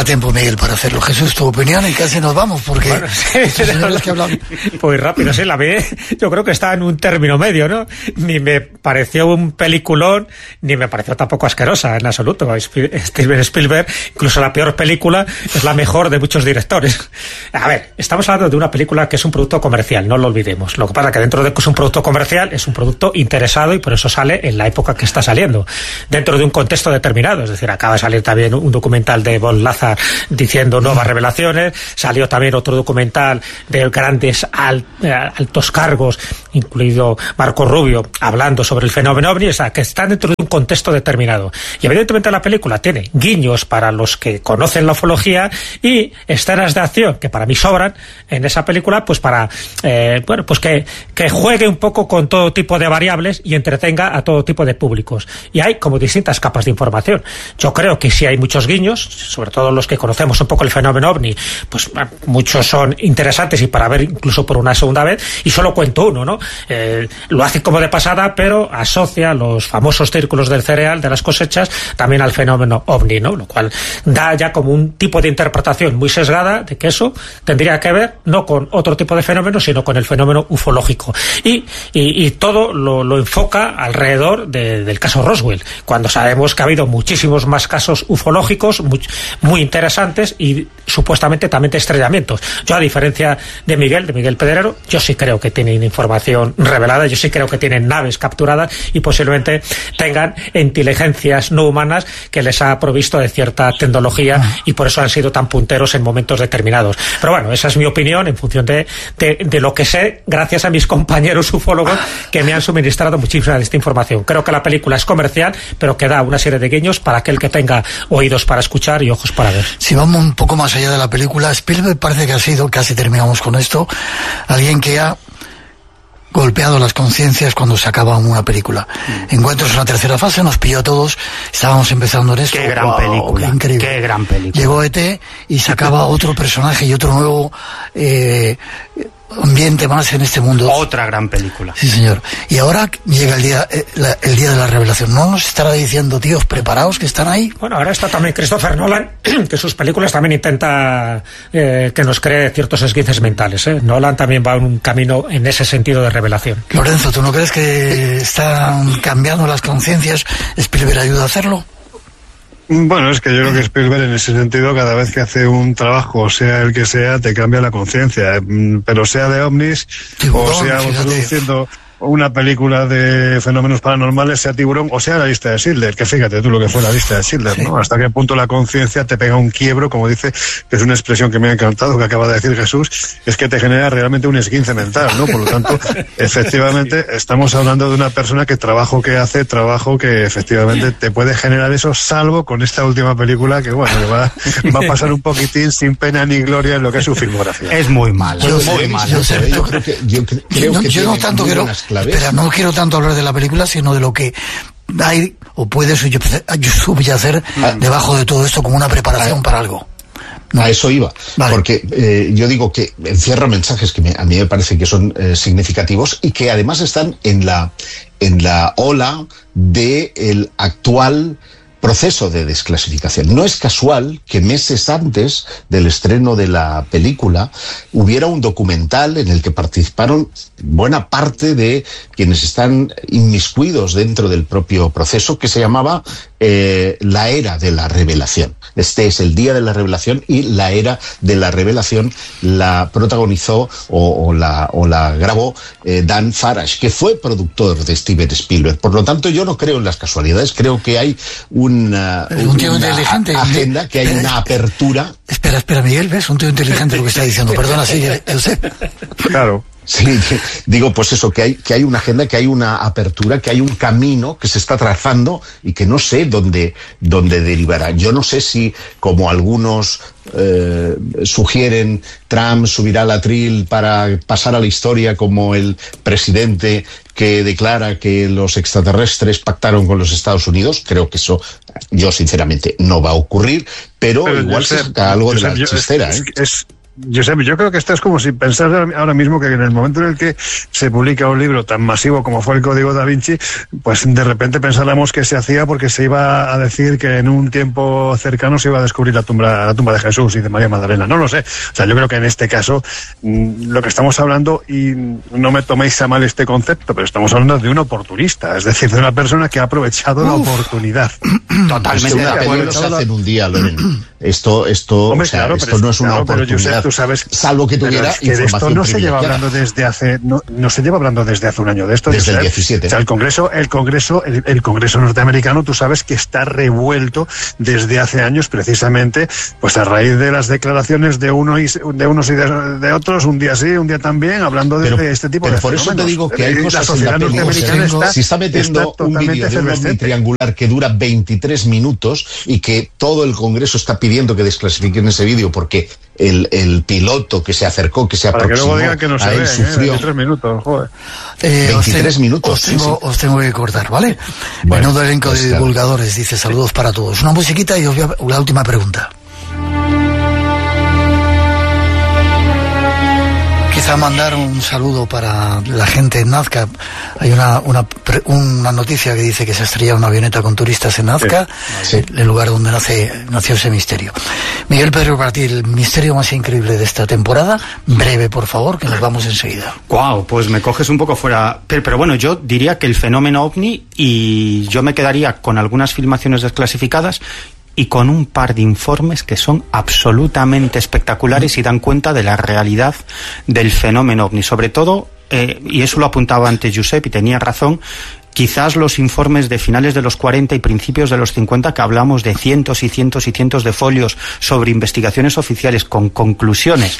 tiempo, Miguel, para hacerlo. Jesús, tu opinión y casi nos vamos, porque bueno, sí, señores que hablan... Pues rápido, sí, la vi, yo creo que está en un término medio, ¿no? Ni me pareció un peliculón, ni me pareció tampoco asquerosa, en absoluto. Steven Spielberg, incluso la peor película, es la mejor de muchos directores. A ver, estamos hablando de una película que es un producto comercial, no lo olvidemos. Lo que pasa es que dentro de que es un producto comercial, es un producto interesado y por eso sale en la época que está saliendo, dentro de un contexto determinado. Es decir, acaba de salir también un documental de Von Lazar diciendo nuevas revelaciones, salió también otro documental de grandes al, altos cargos, incluido Marco Rubio, hablando sobre el fenómeno ovni, o sea, que está dentro de un contexto determinado. Y evidentemente la película tiene guiños para los que conocen la ufología y escenas de acción que para mí sobran en esa película, pues para, eh, bueno, pues que, que juegue un poco con todo tipo de variables y entretenga a todo tipo de públicos. Y hay como distintas capas de información. Yo creo que sí hay muchos guiños, sobre todo los que conocemos un poco el fenómeno ovni, pues muchos son interesantes y para ver incluso por una segunda vez, y solo cuento uno, ¿no? Eh, lo hace como de pasada, pero asocia los famosos círculos del cereal, de las cosechas, también al fenómeno ovni, ¿no? Lo cual da ya como un tipo de interpretación muy sesgada de que eso tendría que ver no con otro tipo de fenómeno, sino con el fenómeno ufológico. Y, y, y todo lo, lo enfoca alrededor de, del caso Roswell, cuando sabemos que ha habido muchísimos más casos ufológicos muy, muy interesantes y supuestamente también de estrellamientos. Yo, a diferencia de Miguel, de Miguel Pedrero, yo sí creo que tienen información revelada, yo sí creo que tienen naves capturadas y posiblemente tengan inteligencias no humanas que les ha provisto de cierta tecnología y por eso han sido tan punteros en momentos determinados. Pero bueno, esa es mi opinión en función de, de, de lo que sé, gracias a mis compañeros ufólogos que me han suministrado muchísima de esta información. Creo que la película es comercial, pero que da una serie de guiños para aquel que tenga oídos para escuchar y ojos para ver. Si vamos un poco más allá de la película, Spielberg parece que ha sido, casi terminamos con esto, alguien que ha golpeado las conciencias cuando se acaba una película. Mm. Encuentros en la tercera fase nos pilló a todos, estábamos empezando en esto. Qué gran wow, película. Qué increíble. Qué gran película. Llegó E T y sacaba otro personaje y otro nuevo eh, ambiente más en este mundo. Otra gran película. Sí, señor. Y ahora llega el día eh, la, el día de la revelación. ¿No nos estará diciendo, tíos, preparaos que están ahí? Bueno, ahora está también Christopher Nolan, que sus películas también intenta eh, que nos cree ciertos esguinces mentales. ¿eh? Nolan también va en un camino en ese sentido de revelación. Lorenzo, ¿tú no crees que están cambiando las conciencias? ¿Spielberg ayuda a hacerlo? Bueno, es que yo creo que Spielberg en ese sentido cada vez que hace un trabajo, sea el que sea, te cambia la conciencia, pero sea de ovnis Tiburón, o sea introduciendo una película de fenómenos paranormales, sea Tiburón o sea la lista de Schindler, que fíjate tú lo que fue la lista de Schindler, ¿no? Hasta qué punto la conciencia te pega un quiebro, como dice, que es una expresión que me ha encantado, que acaba de decir Jesús, es que te genera realmente un esguince mental, ¿no? Por lo tanto, efectivamente, estamos hablando de una persona que trabajo que hace, trabajo que efectivamente te puede generar eso, salvo con esta última película que, bueno, que va, va a pasar un poquitín sin pena ni gloria en lo que es su filmografía. Es muy mala, yo, muy sé, mala. Yo, sé, yo creo que, yo creo no, que yo no tanto quiero... Espera, no quiero tanto hablar de la película, sino de lo que hay o puede subyacer ah. debajo de todo esto como una preparación ah. para algo. No. A eso iba, vale. Porque eh, yo digo que encierra mensajes que me, a mí me parece que son eh, significativos y que además están en la, en la ola del actual proceso de desclasificación. No es casual que meses antes del estreno de la película hubiera un documental en el que participaron buena parte de quienes están inmiscuidos dentro del propio proceso, que se llamaba eh, La Era de la Revelación. Este es el Día de la Revelación y La Era de la Revelación la protagonizó o, o, la, o la grabó eh, Dan Farash, que fue productor de Steven Spielberg. Por lo tanto, yo no creo en las casualidades, creo que hay una, un tío una inteligente, agenda, que hay espera, una apertura. Espera, espera, Miguel, ¿ves? Un tío inteligente lo que está diciendo. Perdona, sí, yo sé. Claro. Sí, digo, pues eso, que hay, que hay una agenda, que hay una apertura, que hay un camino que se está trazando y que no sé dónde, dónde derivará. Yo no sé si, como algunos eh, sugieren, Trump subirá al atril para pasar a la historia como el presidente que declara que los extraterrestres pactaron con los Estados Unidos. Creo que eso, yo sinceramente, no va a ocurrir, pero, pero igual se saca algo de la chistera. Es, ¿eh? es, Yo, sé, yo creo que esto es como si pensar ahora mismo que en el momento en el que se publica un libro tan masivo como fue el Código Da Vinci, pues de repente pensáramos que se hacía porque se iba a decir que en un tiempo cercano se iba a descubrir la tumba, la tumba de Jesús y de María Magdalena. No lo sé. O sea, yo creo que en este caso lo que estamos hablando, y no me toméis a mal este concepto, pero estamos hablando de un oportunista, es decir, de una persona que ha aprovechado Uf. la oportunidad. Totalmente de acuerdo. No se hace en un día, Lorena. Esto, esto, Hombre, o sea, claro, esto pero, no es una claro, oportunidad. Pero, Josep, tú sabes, salvo que tuviera es que de esto no se lleva hablando desde hace no, no se lleva hablando desde hace un año de esto. Desde el diecisiete. O sea, el Congreso, el Congreso, el, el Congreso norteamericano, tú sabes que está revuelto desde hace años, precisamente, pues a raíz de las declaraciones de uno y de unos y de, de otros, un día sí, un día también, hablando de, pero, de este tipo pero de por fenómenos. eso te digo que hay la cosas en la película. está, si está metiendo está un vídeo de un ovni triangular que dura veintitrés minutos y que todo el Congreso está pidiendo que desclasifiquen ese vídeo porque el, el piloto que se acercó, que se Para aproximó que luego digan que no se a él ve, sufrió eh, veintitrés minutos, joder. Eh, veintitrés os minutos. Os tengo, sí, sí. os tengo que cortar, ¿vale? Bueno, Menudo elenco pues de claro. divulgadores, dice saludos para todos. Una musiquita y os voy a la última pregunta. Quizá mandar un saludo para la gente en Nazca. Hay una, una, una noticia que dice que se ha estrellado una avioneta con turistas en Nazca, sí. el lugar donde nace, nació ese misterio. Miguel Pedro, para ti, el misterio más increíble de esta temporada, breve, por favor, que nos vamos enseguida. Guau, pues me coges un poco fuera. Pero, pero bueno, yo diría que el fenómeno ovni, y yo me quedaría con algunas filmaciones desclasificadas y con un par de informes que son absolutamente espectaculares y dan cuenta de la realidad del fenómeno ovni. Sobre todo, eh, y eso lo apuntaba antes Josep y tenía razón, quizás los informes de finales de los cuarenta y principios de los cincuenta, que hablamos de cientos y cientos y cientos de folios sobre investigaciones oficiales con conclusiones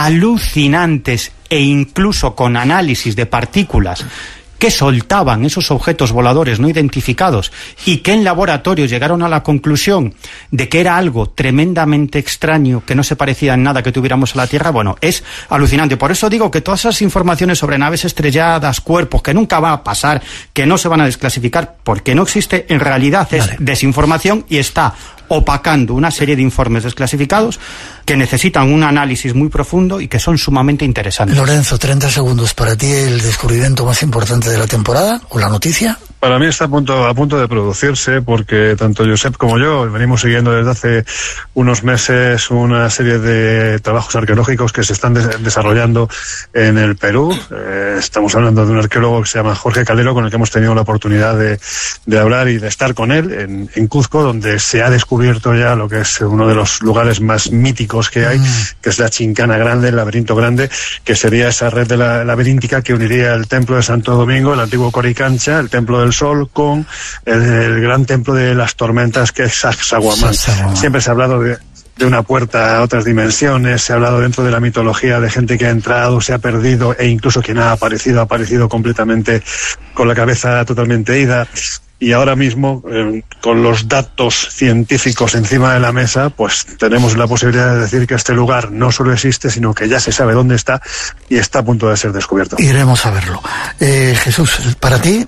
alucinantes e incluso con análisis de partículas que soltaban esos objetos voladores no identificados y que en laboratorio llegaron a la conclusión de que era algo tremendamente extraño, que no se parecía en nada que tuviéramos a la Tierra, bueno, es alucinante. Por eso digo que todas esas informaciones sobre naves estrelladas, cuerpos, que nunca va a pasar, que no se van a desclasificar, porque no existe, en realidad es vale. desinformación y está opacando una serie de informes desclasificados que necesitan un análisis muy profundo y que son sumamente interesantes. Lorenzo, treinta segundos para ti, el descubrimiento más importante de la temporada o la noticia. Para mí está a punto, a punto de producirse, porque tanto Josep como yo venimos siguiendo desde hace unos meses una serie de trabajos arqueológicos que se están de- desarrollando en el Perú. Eh, estamos hablando de un arqueólogo que se llama Jorge Calero, con el que hemos tenido la oportunidad de, de hablar y de estar con él en, en Cuzco, donde se ha descubierto ya lo que es uno de los lugares más míticos que hay, mm. que es la Chincana Grande, el laberinto grande, que sería esa red de la laberíntica que uniría el templo de Santo Domingo, el antiguo Coricancha, el templo del Sol, con el, el gran templo de las tormentas, que es Sacsayhuamán. Siempre se ha hablado de, de una puerta a otras dimensiones, se ha hablado dentro de la mitología de gente que ha entrado, se ha perdido, e incluso quien ha aparecido, ha aparecido completamente con la cabeza totalmente ida. Y ahora mismo, eh, con los datos científicos encima de la mesa, pues tenemos la posibilidad de decir que este lugar no solo existe, sino que ya se sabe dónde está y está a punto de ser descubierto. Iremos a verlo. Eh, Jesús, para ti,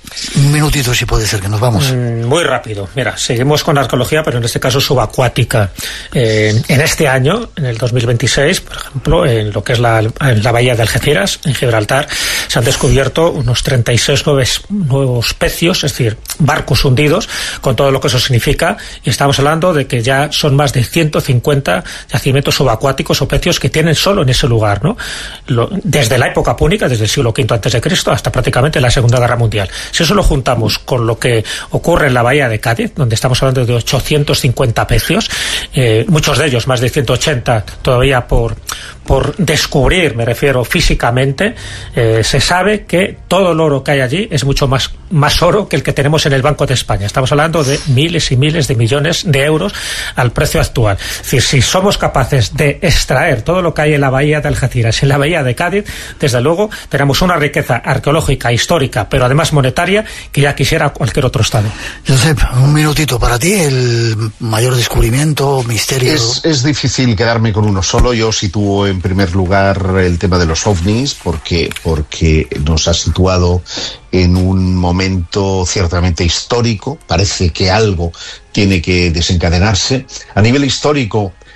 un minutito si puede ser, que nos vamos. Mm, muy rápido. Mira, seguimos con arqueología, pero en este caso subacuática. Eh, en este año, en el dos mil veintiséis, por ejemplo, en lo que es la, en la bahía de Algeciras, en Gibraltar, se han descubierto unos treinta y seis nuevos, nuevos pecios, es decir, barcos hundidos, con todo lo que eso significa, y estamos hablando de que ya son más de ciento cincuenta yacimientos subacuáticos o pecios que tienen solo en ese lugar, ¿no? Lo, desde la época púnica, desde el siglo quinto antes de Cristo hasta prácticamente la Segunda Guerra Mundial. Si eso lo juntamos con lo que ocurre en la bahía de Cádiz, donde estamos hablando de ochocientos cincuenta pecios, eh, muchos de ellos, más de ciento ochenta todavía por, por descubrir, me refiero físicamente, eh, se sabe que todo el oro que hay allí es mucho más, más oro que el que tenemos en el Banco de España. Estamos hablando de miles y miles de millones de euros al precio actual. Es decir, si somos capaces de extraer todo lo que hay en la bahía de Algeciras, en la bahía de Cádiz, desde luego tenemos una riqueza arqueológica, histórica, pero además monetaria, que ya quisiera cualquier otro estado. Josep, un minutito para ti, el mayor descubrimiento, misterio. Es, es difícil quedarme con uno solo. Yo sitúo en primer lugar el tema de los ovnis, porque, porque nos ha situado en un momento ciertamente histórico. Parece que algo tiene que desencadenarse. A nivel histórico,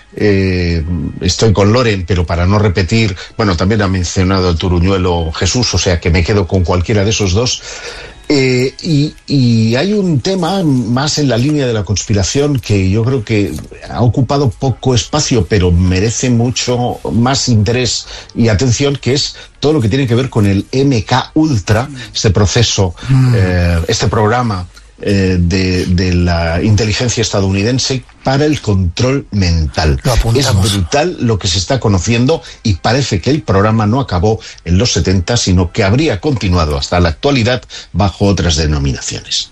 Eh, estoy con Loren, pero para no repetir, bueno, también ha mencionado el turuñuelo Jesús, o sea que me quedo con cualquiera de esos dos. Eh, y, y hay un tema más en la línea de la conspiración que yo creo que ha ocupado poco espacio, pero merece mucho más interés y atención, que es todo lo que tiene que ver con el M K Ultra, este proceso, mm. eh, este programa eh, de, de la inteligencia estadounidense para el control mental. Es brutal lo que se está conociendo y parece que el programa no acabó en los setenta, sino que habría continuado hasta la actualidad bajo otras denominaciones.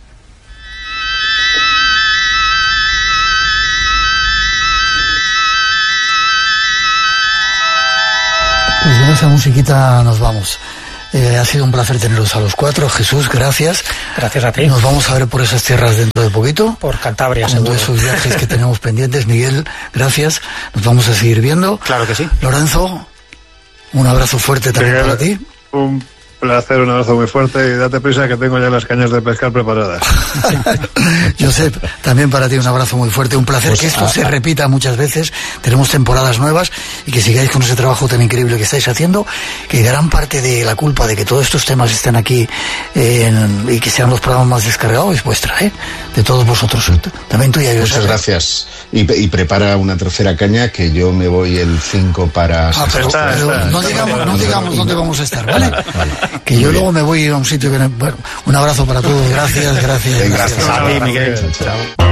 Pues con esa musiquita nos vamos. Eh, ha sido un placer teneros a los cuatro. Jesús, gracias. Gracias a ti. Nos vamos a ver por esas tierras dentro de poquito. Por Cantabria, seguro. Con esos viajes que tenemos pendientes. Miguel, gracias. Nos vamos a seguir viendo. Claro que sí. Lorenzo, un abrazo fuerte también Miguel, para ti. Un placer, un abrazo muy fuerte y date prisa que tengo ya las cañas de pescar preparadas. Josep, también para ti un abrazo muy fuerte. Un placer pues, que esto ah, se repita muchas veces. Tenemos temporadas nuevas y que sigáis con ese trabajo tan increíble que estáis haciendo, que gran parte de la culpa de que todos estos temas estén aquí eh, en, y que sean los programas más descargados es vuestra, ¿eh? De todos vosotros. También tuya, Josep. Muchas gracias. Y, y prepara una tercera caña que yo me voy el cinco para... Ah, pero, está, pero está, no, está, digamos, está, no digamos dónde vamos a estar, ¿vale? Vale. Que yo luego me voy a un sitio que... Bueno, un abrazo para todos. Gracias, gracias. Gracias, gracias a ti, Miguel. Chao.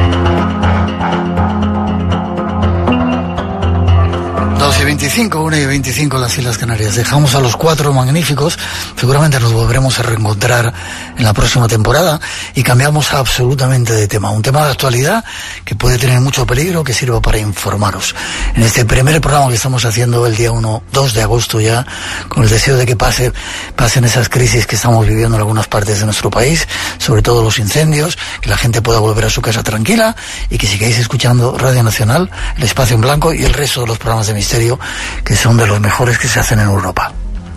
dos y veinticinco, una y veinticinco las Islas Canarias. Dejamos a los cuatro magníficos. Seguramente nos volveremos a reencontrar en la próxima temporada y cambiamos absolutamente de tema. Un tema de actualidad que puede tener mucho peligro, que sirva para informaros. En este primer programa que estamos haciendo el día uno, dos de agosto ya, con el deseo de que pase, pasen esas crisis que estamos viviendo en algunas partes de nuestro país, sobre todo los incendios, que la gente pueda volver a su casa tranquila y que sigáis escuchando Radio Nacional, El Espacio en Blanco y el resto de los programas de Misterio, que son de los mejores que se hacen en Europa.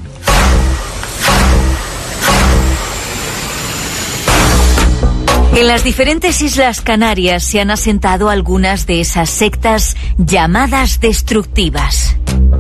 En las diferentes Islas Canarias se han asentado algunas de esas sectas llamadas destructivas.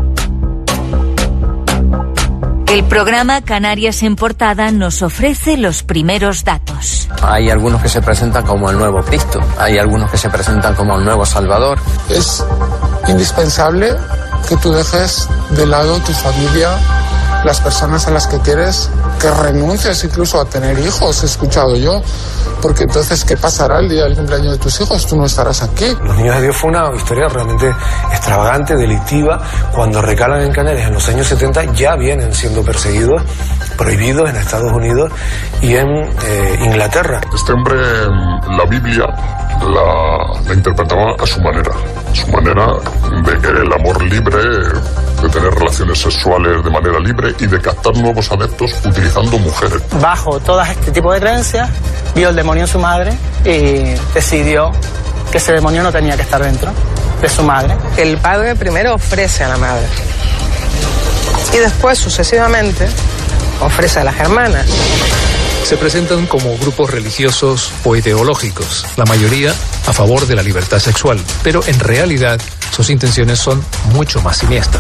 El programa Canarias en Portada nos ofrece los primeros datos. Hay algunos que se presentan como el nuevo Cristo, hay algunos que se presentan como el nuevo Salvador. Es indispensable que tú dejes de lado tu familia, las personas a las que quieres, que renuncies incluso a tener hijos, he escuchado yo, porque entonces, ¿qué pasará el día del cumpleaños de tus hijos? Tú no estarás aquí. Los Niños de Dios fue una historia realmente extravagante, delictiva. Cuando recalan en Canarias en los años setenta ya vienen siendo perseguidos, prohibidos en Estados Unidos y en eh, Inglaterra. Este hombre, la Biblia la, la interpretaba a su manera, a su manera de que el amor libre, de tener relaciones sexuales de manera libre y de captar nuevos adeptos utilizando mujeres. Bajo todo este tipo de creencias, vio el demonio en su madre y decidió que ese demonio no tenía que estar dentro de su madre. El padre primero ofrece a la madre y después, sucesivamente, ofrece a las hermanas. Se presentan como grupos religiosos o ideológicos, la mayoría a favor de la libertad sexual, pero en realidad sus intenciones son mucho más siniestras.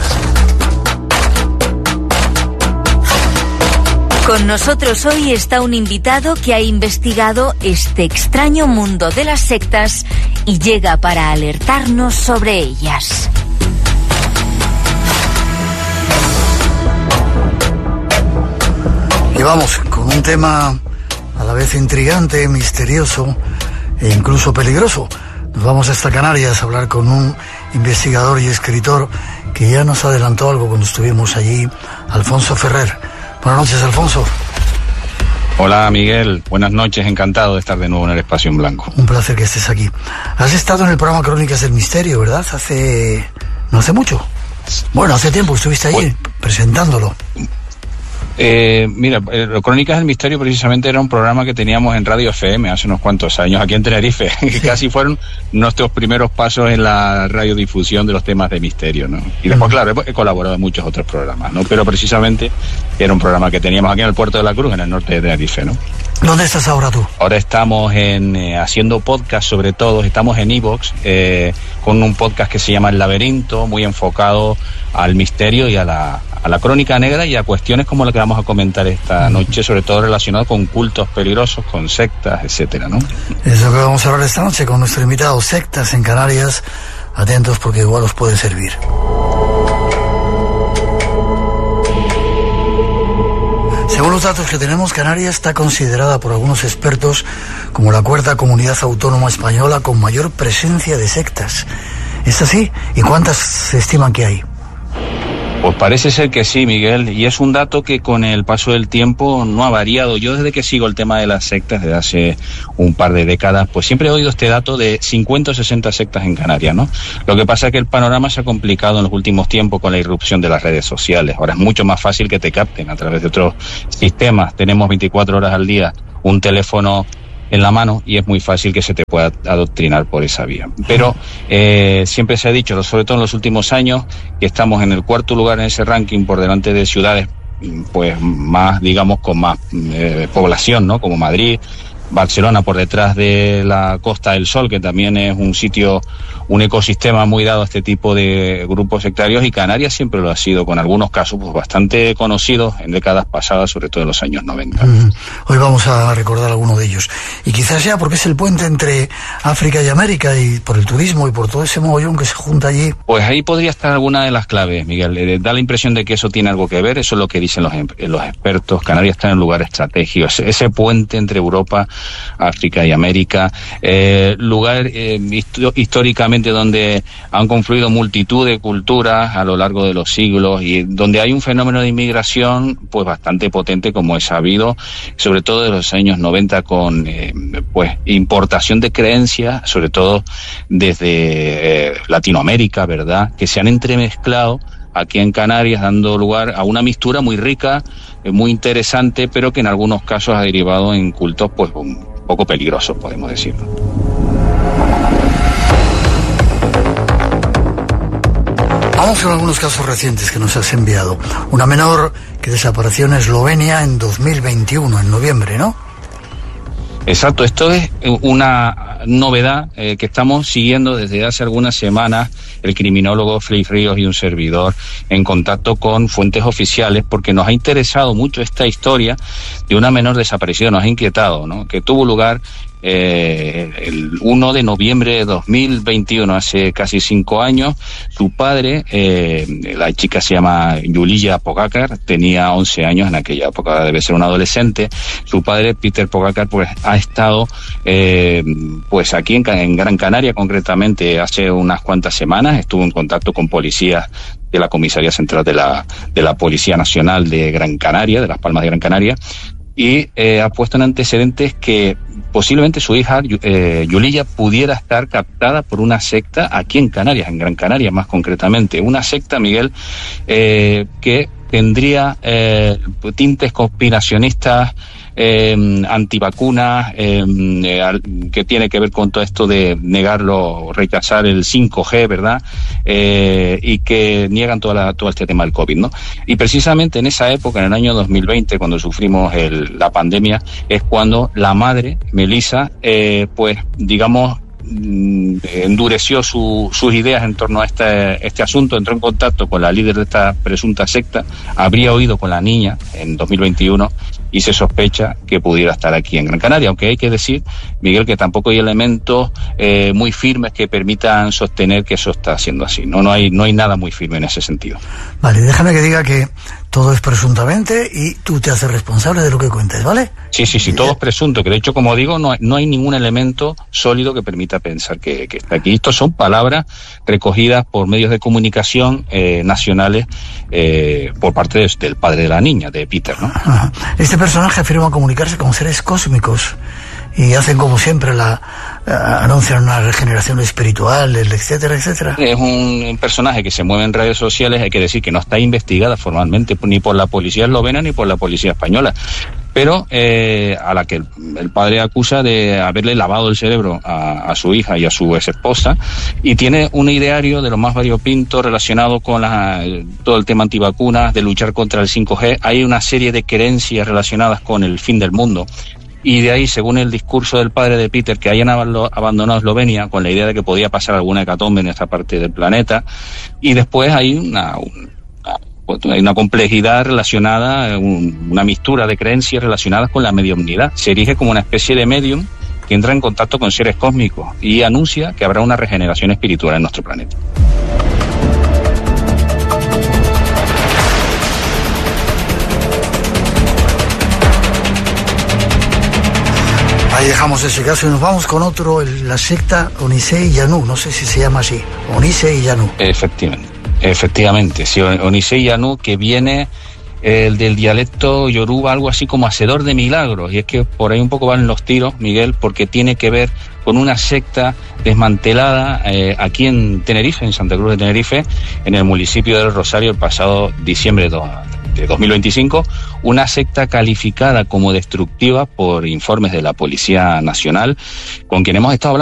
Con nosotros hoy está un invitado que ha investigado este extraño mundo de las sectas y llega para alertarnos sobre ellas. Y vamos con un tema a la vez intrigante, misterioso e incluso peligroso. Nos vamos hasta Canarias a hablar con un investigador y escritor que ya nos adelantó algo cuando estuvimos allí, Alfonso Ferrer. Buenas noches, Alfonso. Hola, Miguel. Buenas noches. Encantado de estar de nuevo en el Espacio en Blanco. Un placer que estés aquí. Has estado en el programa Crónicas del Misterio, ¿verdad? Hace... no hace mucho. Bueno, hace tiempo estuviste allí pues... presentándolo. Eh, mira, eh, Crónicas del Misterio precisamente era un programa que teníamos en Radio F M hace unos cuantos años aquí en Tenerife, que sí. Casi fueron nuestros primeros pasos en la radiodifusión de los temas de misterio, ¿no? Y después, claro, he, he colaborado en muchos otros programas, ¿no? Pero precisamente era un programa que teníamos aquí en el Puerto de la Cruz, en el norte de Tenerife, ¿no? ¿Dónde estás ahora tú? Ahora estamos en, eh, haciendo podcast, sobre todo, estamos en iVoox, eh, con un podcast que se llama El Laberinto, muy enfocado al misterio y a la, a la crónica negra y a cuestiones como la que vamos a comentar esta noche, sobre todo relacionado con cultos peligrosos, con sectas, etcétera, ¿no? Es lo que vamos a hablar esta noche con nuestro invitado, sectas en Canarias. Atentos porque igual os puede servir. Según los datos que tenemos, Canarias está considerada por algunos expertos como la cuarta comunidad autónoma española con mayor presencia de sectas. ¿Es así? ¿Y cuántas se estiman que hay? Pues parece ser que sí, Miguel, y es un dato que con el paso del tiempo no ha variado. Yo desde que sigo el tema de las sectas, desde hace un par de décadas, pues siempre he oído este dato de cincuenta o sesenta sectas en Canarias, ¿no? Lo que pasa es que el panorama se ha complicado en los últimos tiempos con la irrupción de las redes sociales. Ahora es mucho más fácil que te capten a través de otros sistemas. Tenemos veinticuatro horas al día un teléfono en la mano y es muy fácil que se te pueda adoctrinar por esa vía. Pero eh, siempre se ha dicho, sobre todo en los últimos años, que estamos en el cuarto lugar en ese ranking por delante de ciudades pues más, digamos, con más eh, población, ¿no? Como Madrid, Barcelona, por detrás de la Costa del Sol, que también es un sitio, un ecosistema muy dado a este tipo de grupos sectarios, y Canarias siempre lo ha sido, con algunos casos pues bastante conocidos en décadas pasadas, sobre todo en los años noventa. Uh-huh. Hoy vamos a recordar alguno de ellos. Y quizás sea porque es el puente entre África y América, y por el turismo y por todo ese mogollón que se junta allí. Pues ahí podría estar alguna de las claves, Miguel. Eh, da la impresión de que eso tiene algo que ver, eso es lo que dicen los, los expertos. Canarias está en un lugar estratégico, ese, ese puente entre Europa, África y América, eh, lugar eh, históricamente donde han confluido multitud de culturas a lo largo de los siglos y donde hay un fenómeno de inmigración pues bastante potente, como es sabido, sobre todo de los años noventa, con eh, pues importación de creencias, sobre todo desde eh, Latinoamérica, ¿verdad?, que se han entremezclado aquí en Canarias, dando lugar a una mixtura muy rica, eh, muy interesante, pero que en algunos casos ha derivado en cultos pues un poco peligrosos, podemos decirlo. Vamos con algunos casos recientes que nos has enviado. Una menor que desapareció en Eslovenia en dos mil veintiuno, en noviembre, ¿no? Exacto, esto es una novedad eh, que estamos siguiendo desde hace algunas semanas, el criminólogo Félix Ríos y un servidor, en contacto con fuentes oficiales, porque nos ha interesado mucho esta historia de una menor desaparecida, nos ha inquietado, ¿no?, que tuvo lugar Eh, el uno de noviembre de dos mil veintiuno, hace casi cinco años. Su padre, eh, la chica se llama Yulia Pogacar, tenía once años en aquella época, debe ser un adolescente. Su padre, Peter Pogacar, pues ha estado eh, pues aquí en, en Gran Canaria, concretamente hace unas cuantas semanas. Estuvo en contacto con policías de la Comisaría Central de la, de la Policía Nacional de Gran Canaria, de Las Palmas de Gran Canaria, y eh, ha puesto en antecedentes que posiblemente su hija, eh, Yulia, pudiera estar captada por una secta aquí en Canarias, en Gran Canaria más concretamente. Una secta, Miguel, eh, que tendría eh, tintes conspiracionistas, eh, antivacunas, eh, eh, que tiene que ver con todo esto de negarlo, rechazar el cinco G, ¿verdad? Eh, y que niegan toda la, todo este tema del COVID, ¿no? Y precisamente en esa época, en el año dos mil veinte, cuando sufrimos el, la pandemia, es cuando la madre, Melissa, eh, pues, digamos, endureció su, sus ideas en torno a este, este asunto, entró en contacto con la líder de esta presunta secta, habría oído con la niña en dos mil veintiuno y se sospecha que pudiera estar aquí en Gran Canaria, aunque hay que decir, Miguel, que tampoco hay elementos eh, muy firmes que permitan sostener que eso está siendo así, no, no hay, no hay nada muy firme en ese sentido. Vale, déjame que diga que todo es presuntamente y tú te haces responsable de lo que cuentes, ¿vale? Sí, sí, sí, todo es presunto, que de hecho, como digo, no, no hay ningún elemento sólido que permita pensar que, que está aquí. Estos son palabras recogidas por medios de comunicación eh, nacionales eh, por parte de, del padre de la niña, de Peter, ¿no? Ajá. Este personaje afirma comunicarse con seres cósmicos y hacen como siempre la uh, anuncian una regeneración espiritual, etcétera, etcétera. Es un personaje que se mueve en redes sociales, hay que decir que no está investigada formalmente ni por la policía eslovena ni por la policía española, pero eh, a la que el, el padre acusa de haberle lavado el cerebro a, a su hija y a su ex esposa, y tiene un ideario de lo más variopinto relacionado con la, todo el tema antivacunas, de luchar contra el cinco G. Hay una serie de creencias relacionadas con el fin del mundo. y de ahí, según el discurso del padre de Peter, que hayan abandonado Eslovenia con la idea de que podía pasar alguna hecatombe en esta parte del planeta, y después hay una, una, hay una complejidad relacionada, un, una mistura de creencias relacionadas con la mediumnidad. Se erige como una especie de medium que entra en contacto con seres cósmicos y anuncia que habrá una regeneración espiritual en nuestro planeta. Ahí dejamos ese caso y nos vamos con otro, la secta Onisei Yanu, no sé si se llama así, Onisei Yanu. Efectivamente, efectivamente, sí, Onisei Yanu, que viene el del dialecto yoruba, algo así como hacedor de milagros, y es que por ahí un poco van los tiros, Miguel, porque tiene que ver con una secta desmantelada eh, aquí en Tenerife, en Santa Cruz de Tenerife, en el municipio del Rosario, el pasado diciembre de dos mil veinticinco, una secta calificada como destructiva por informes de la Policía Nacional, con quien hemos estado hablando.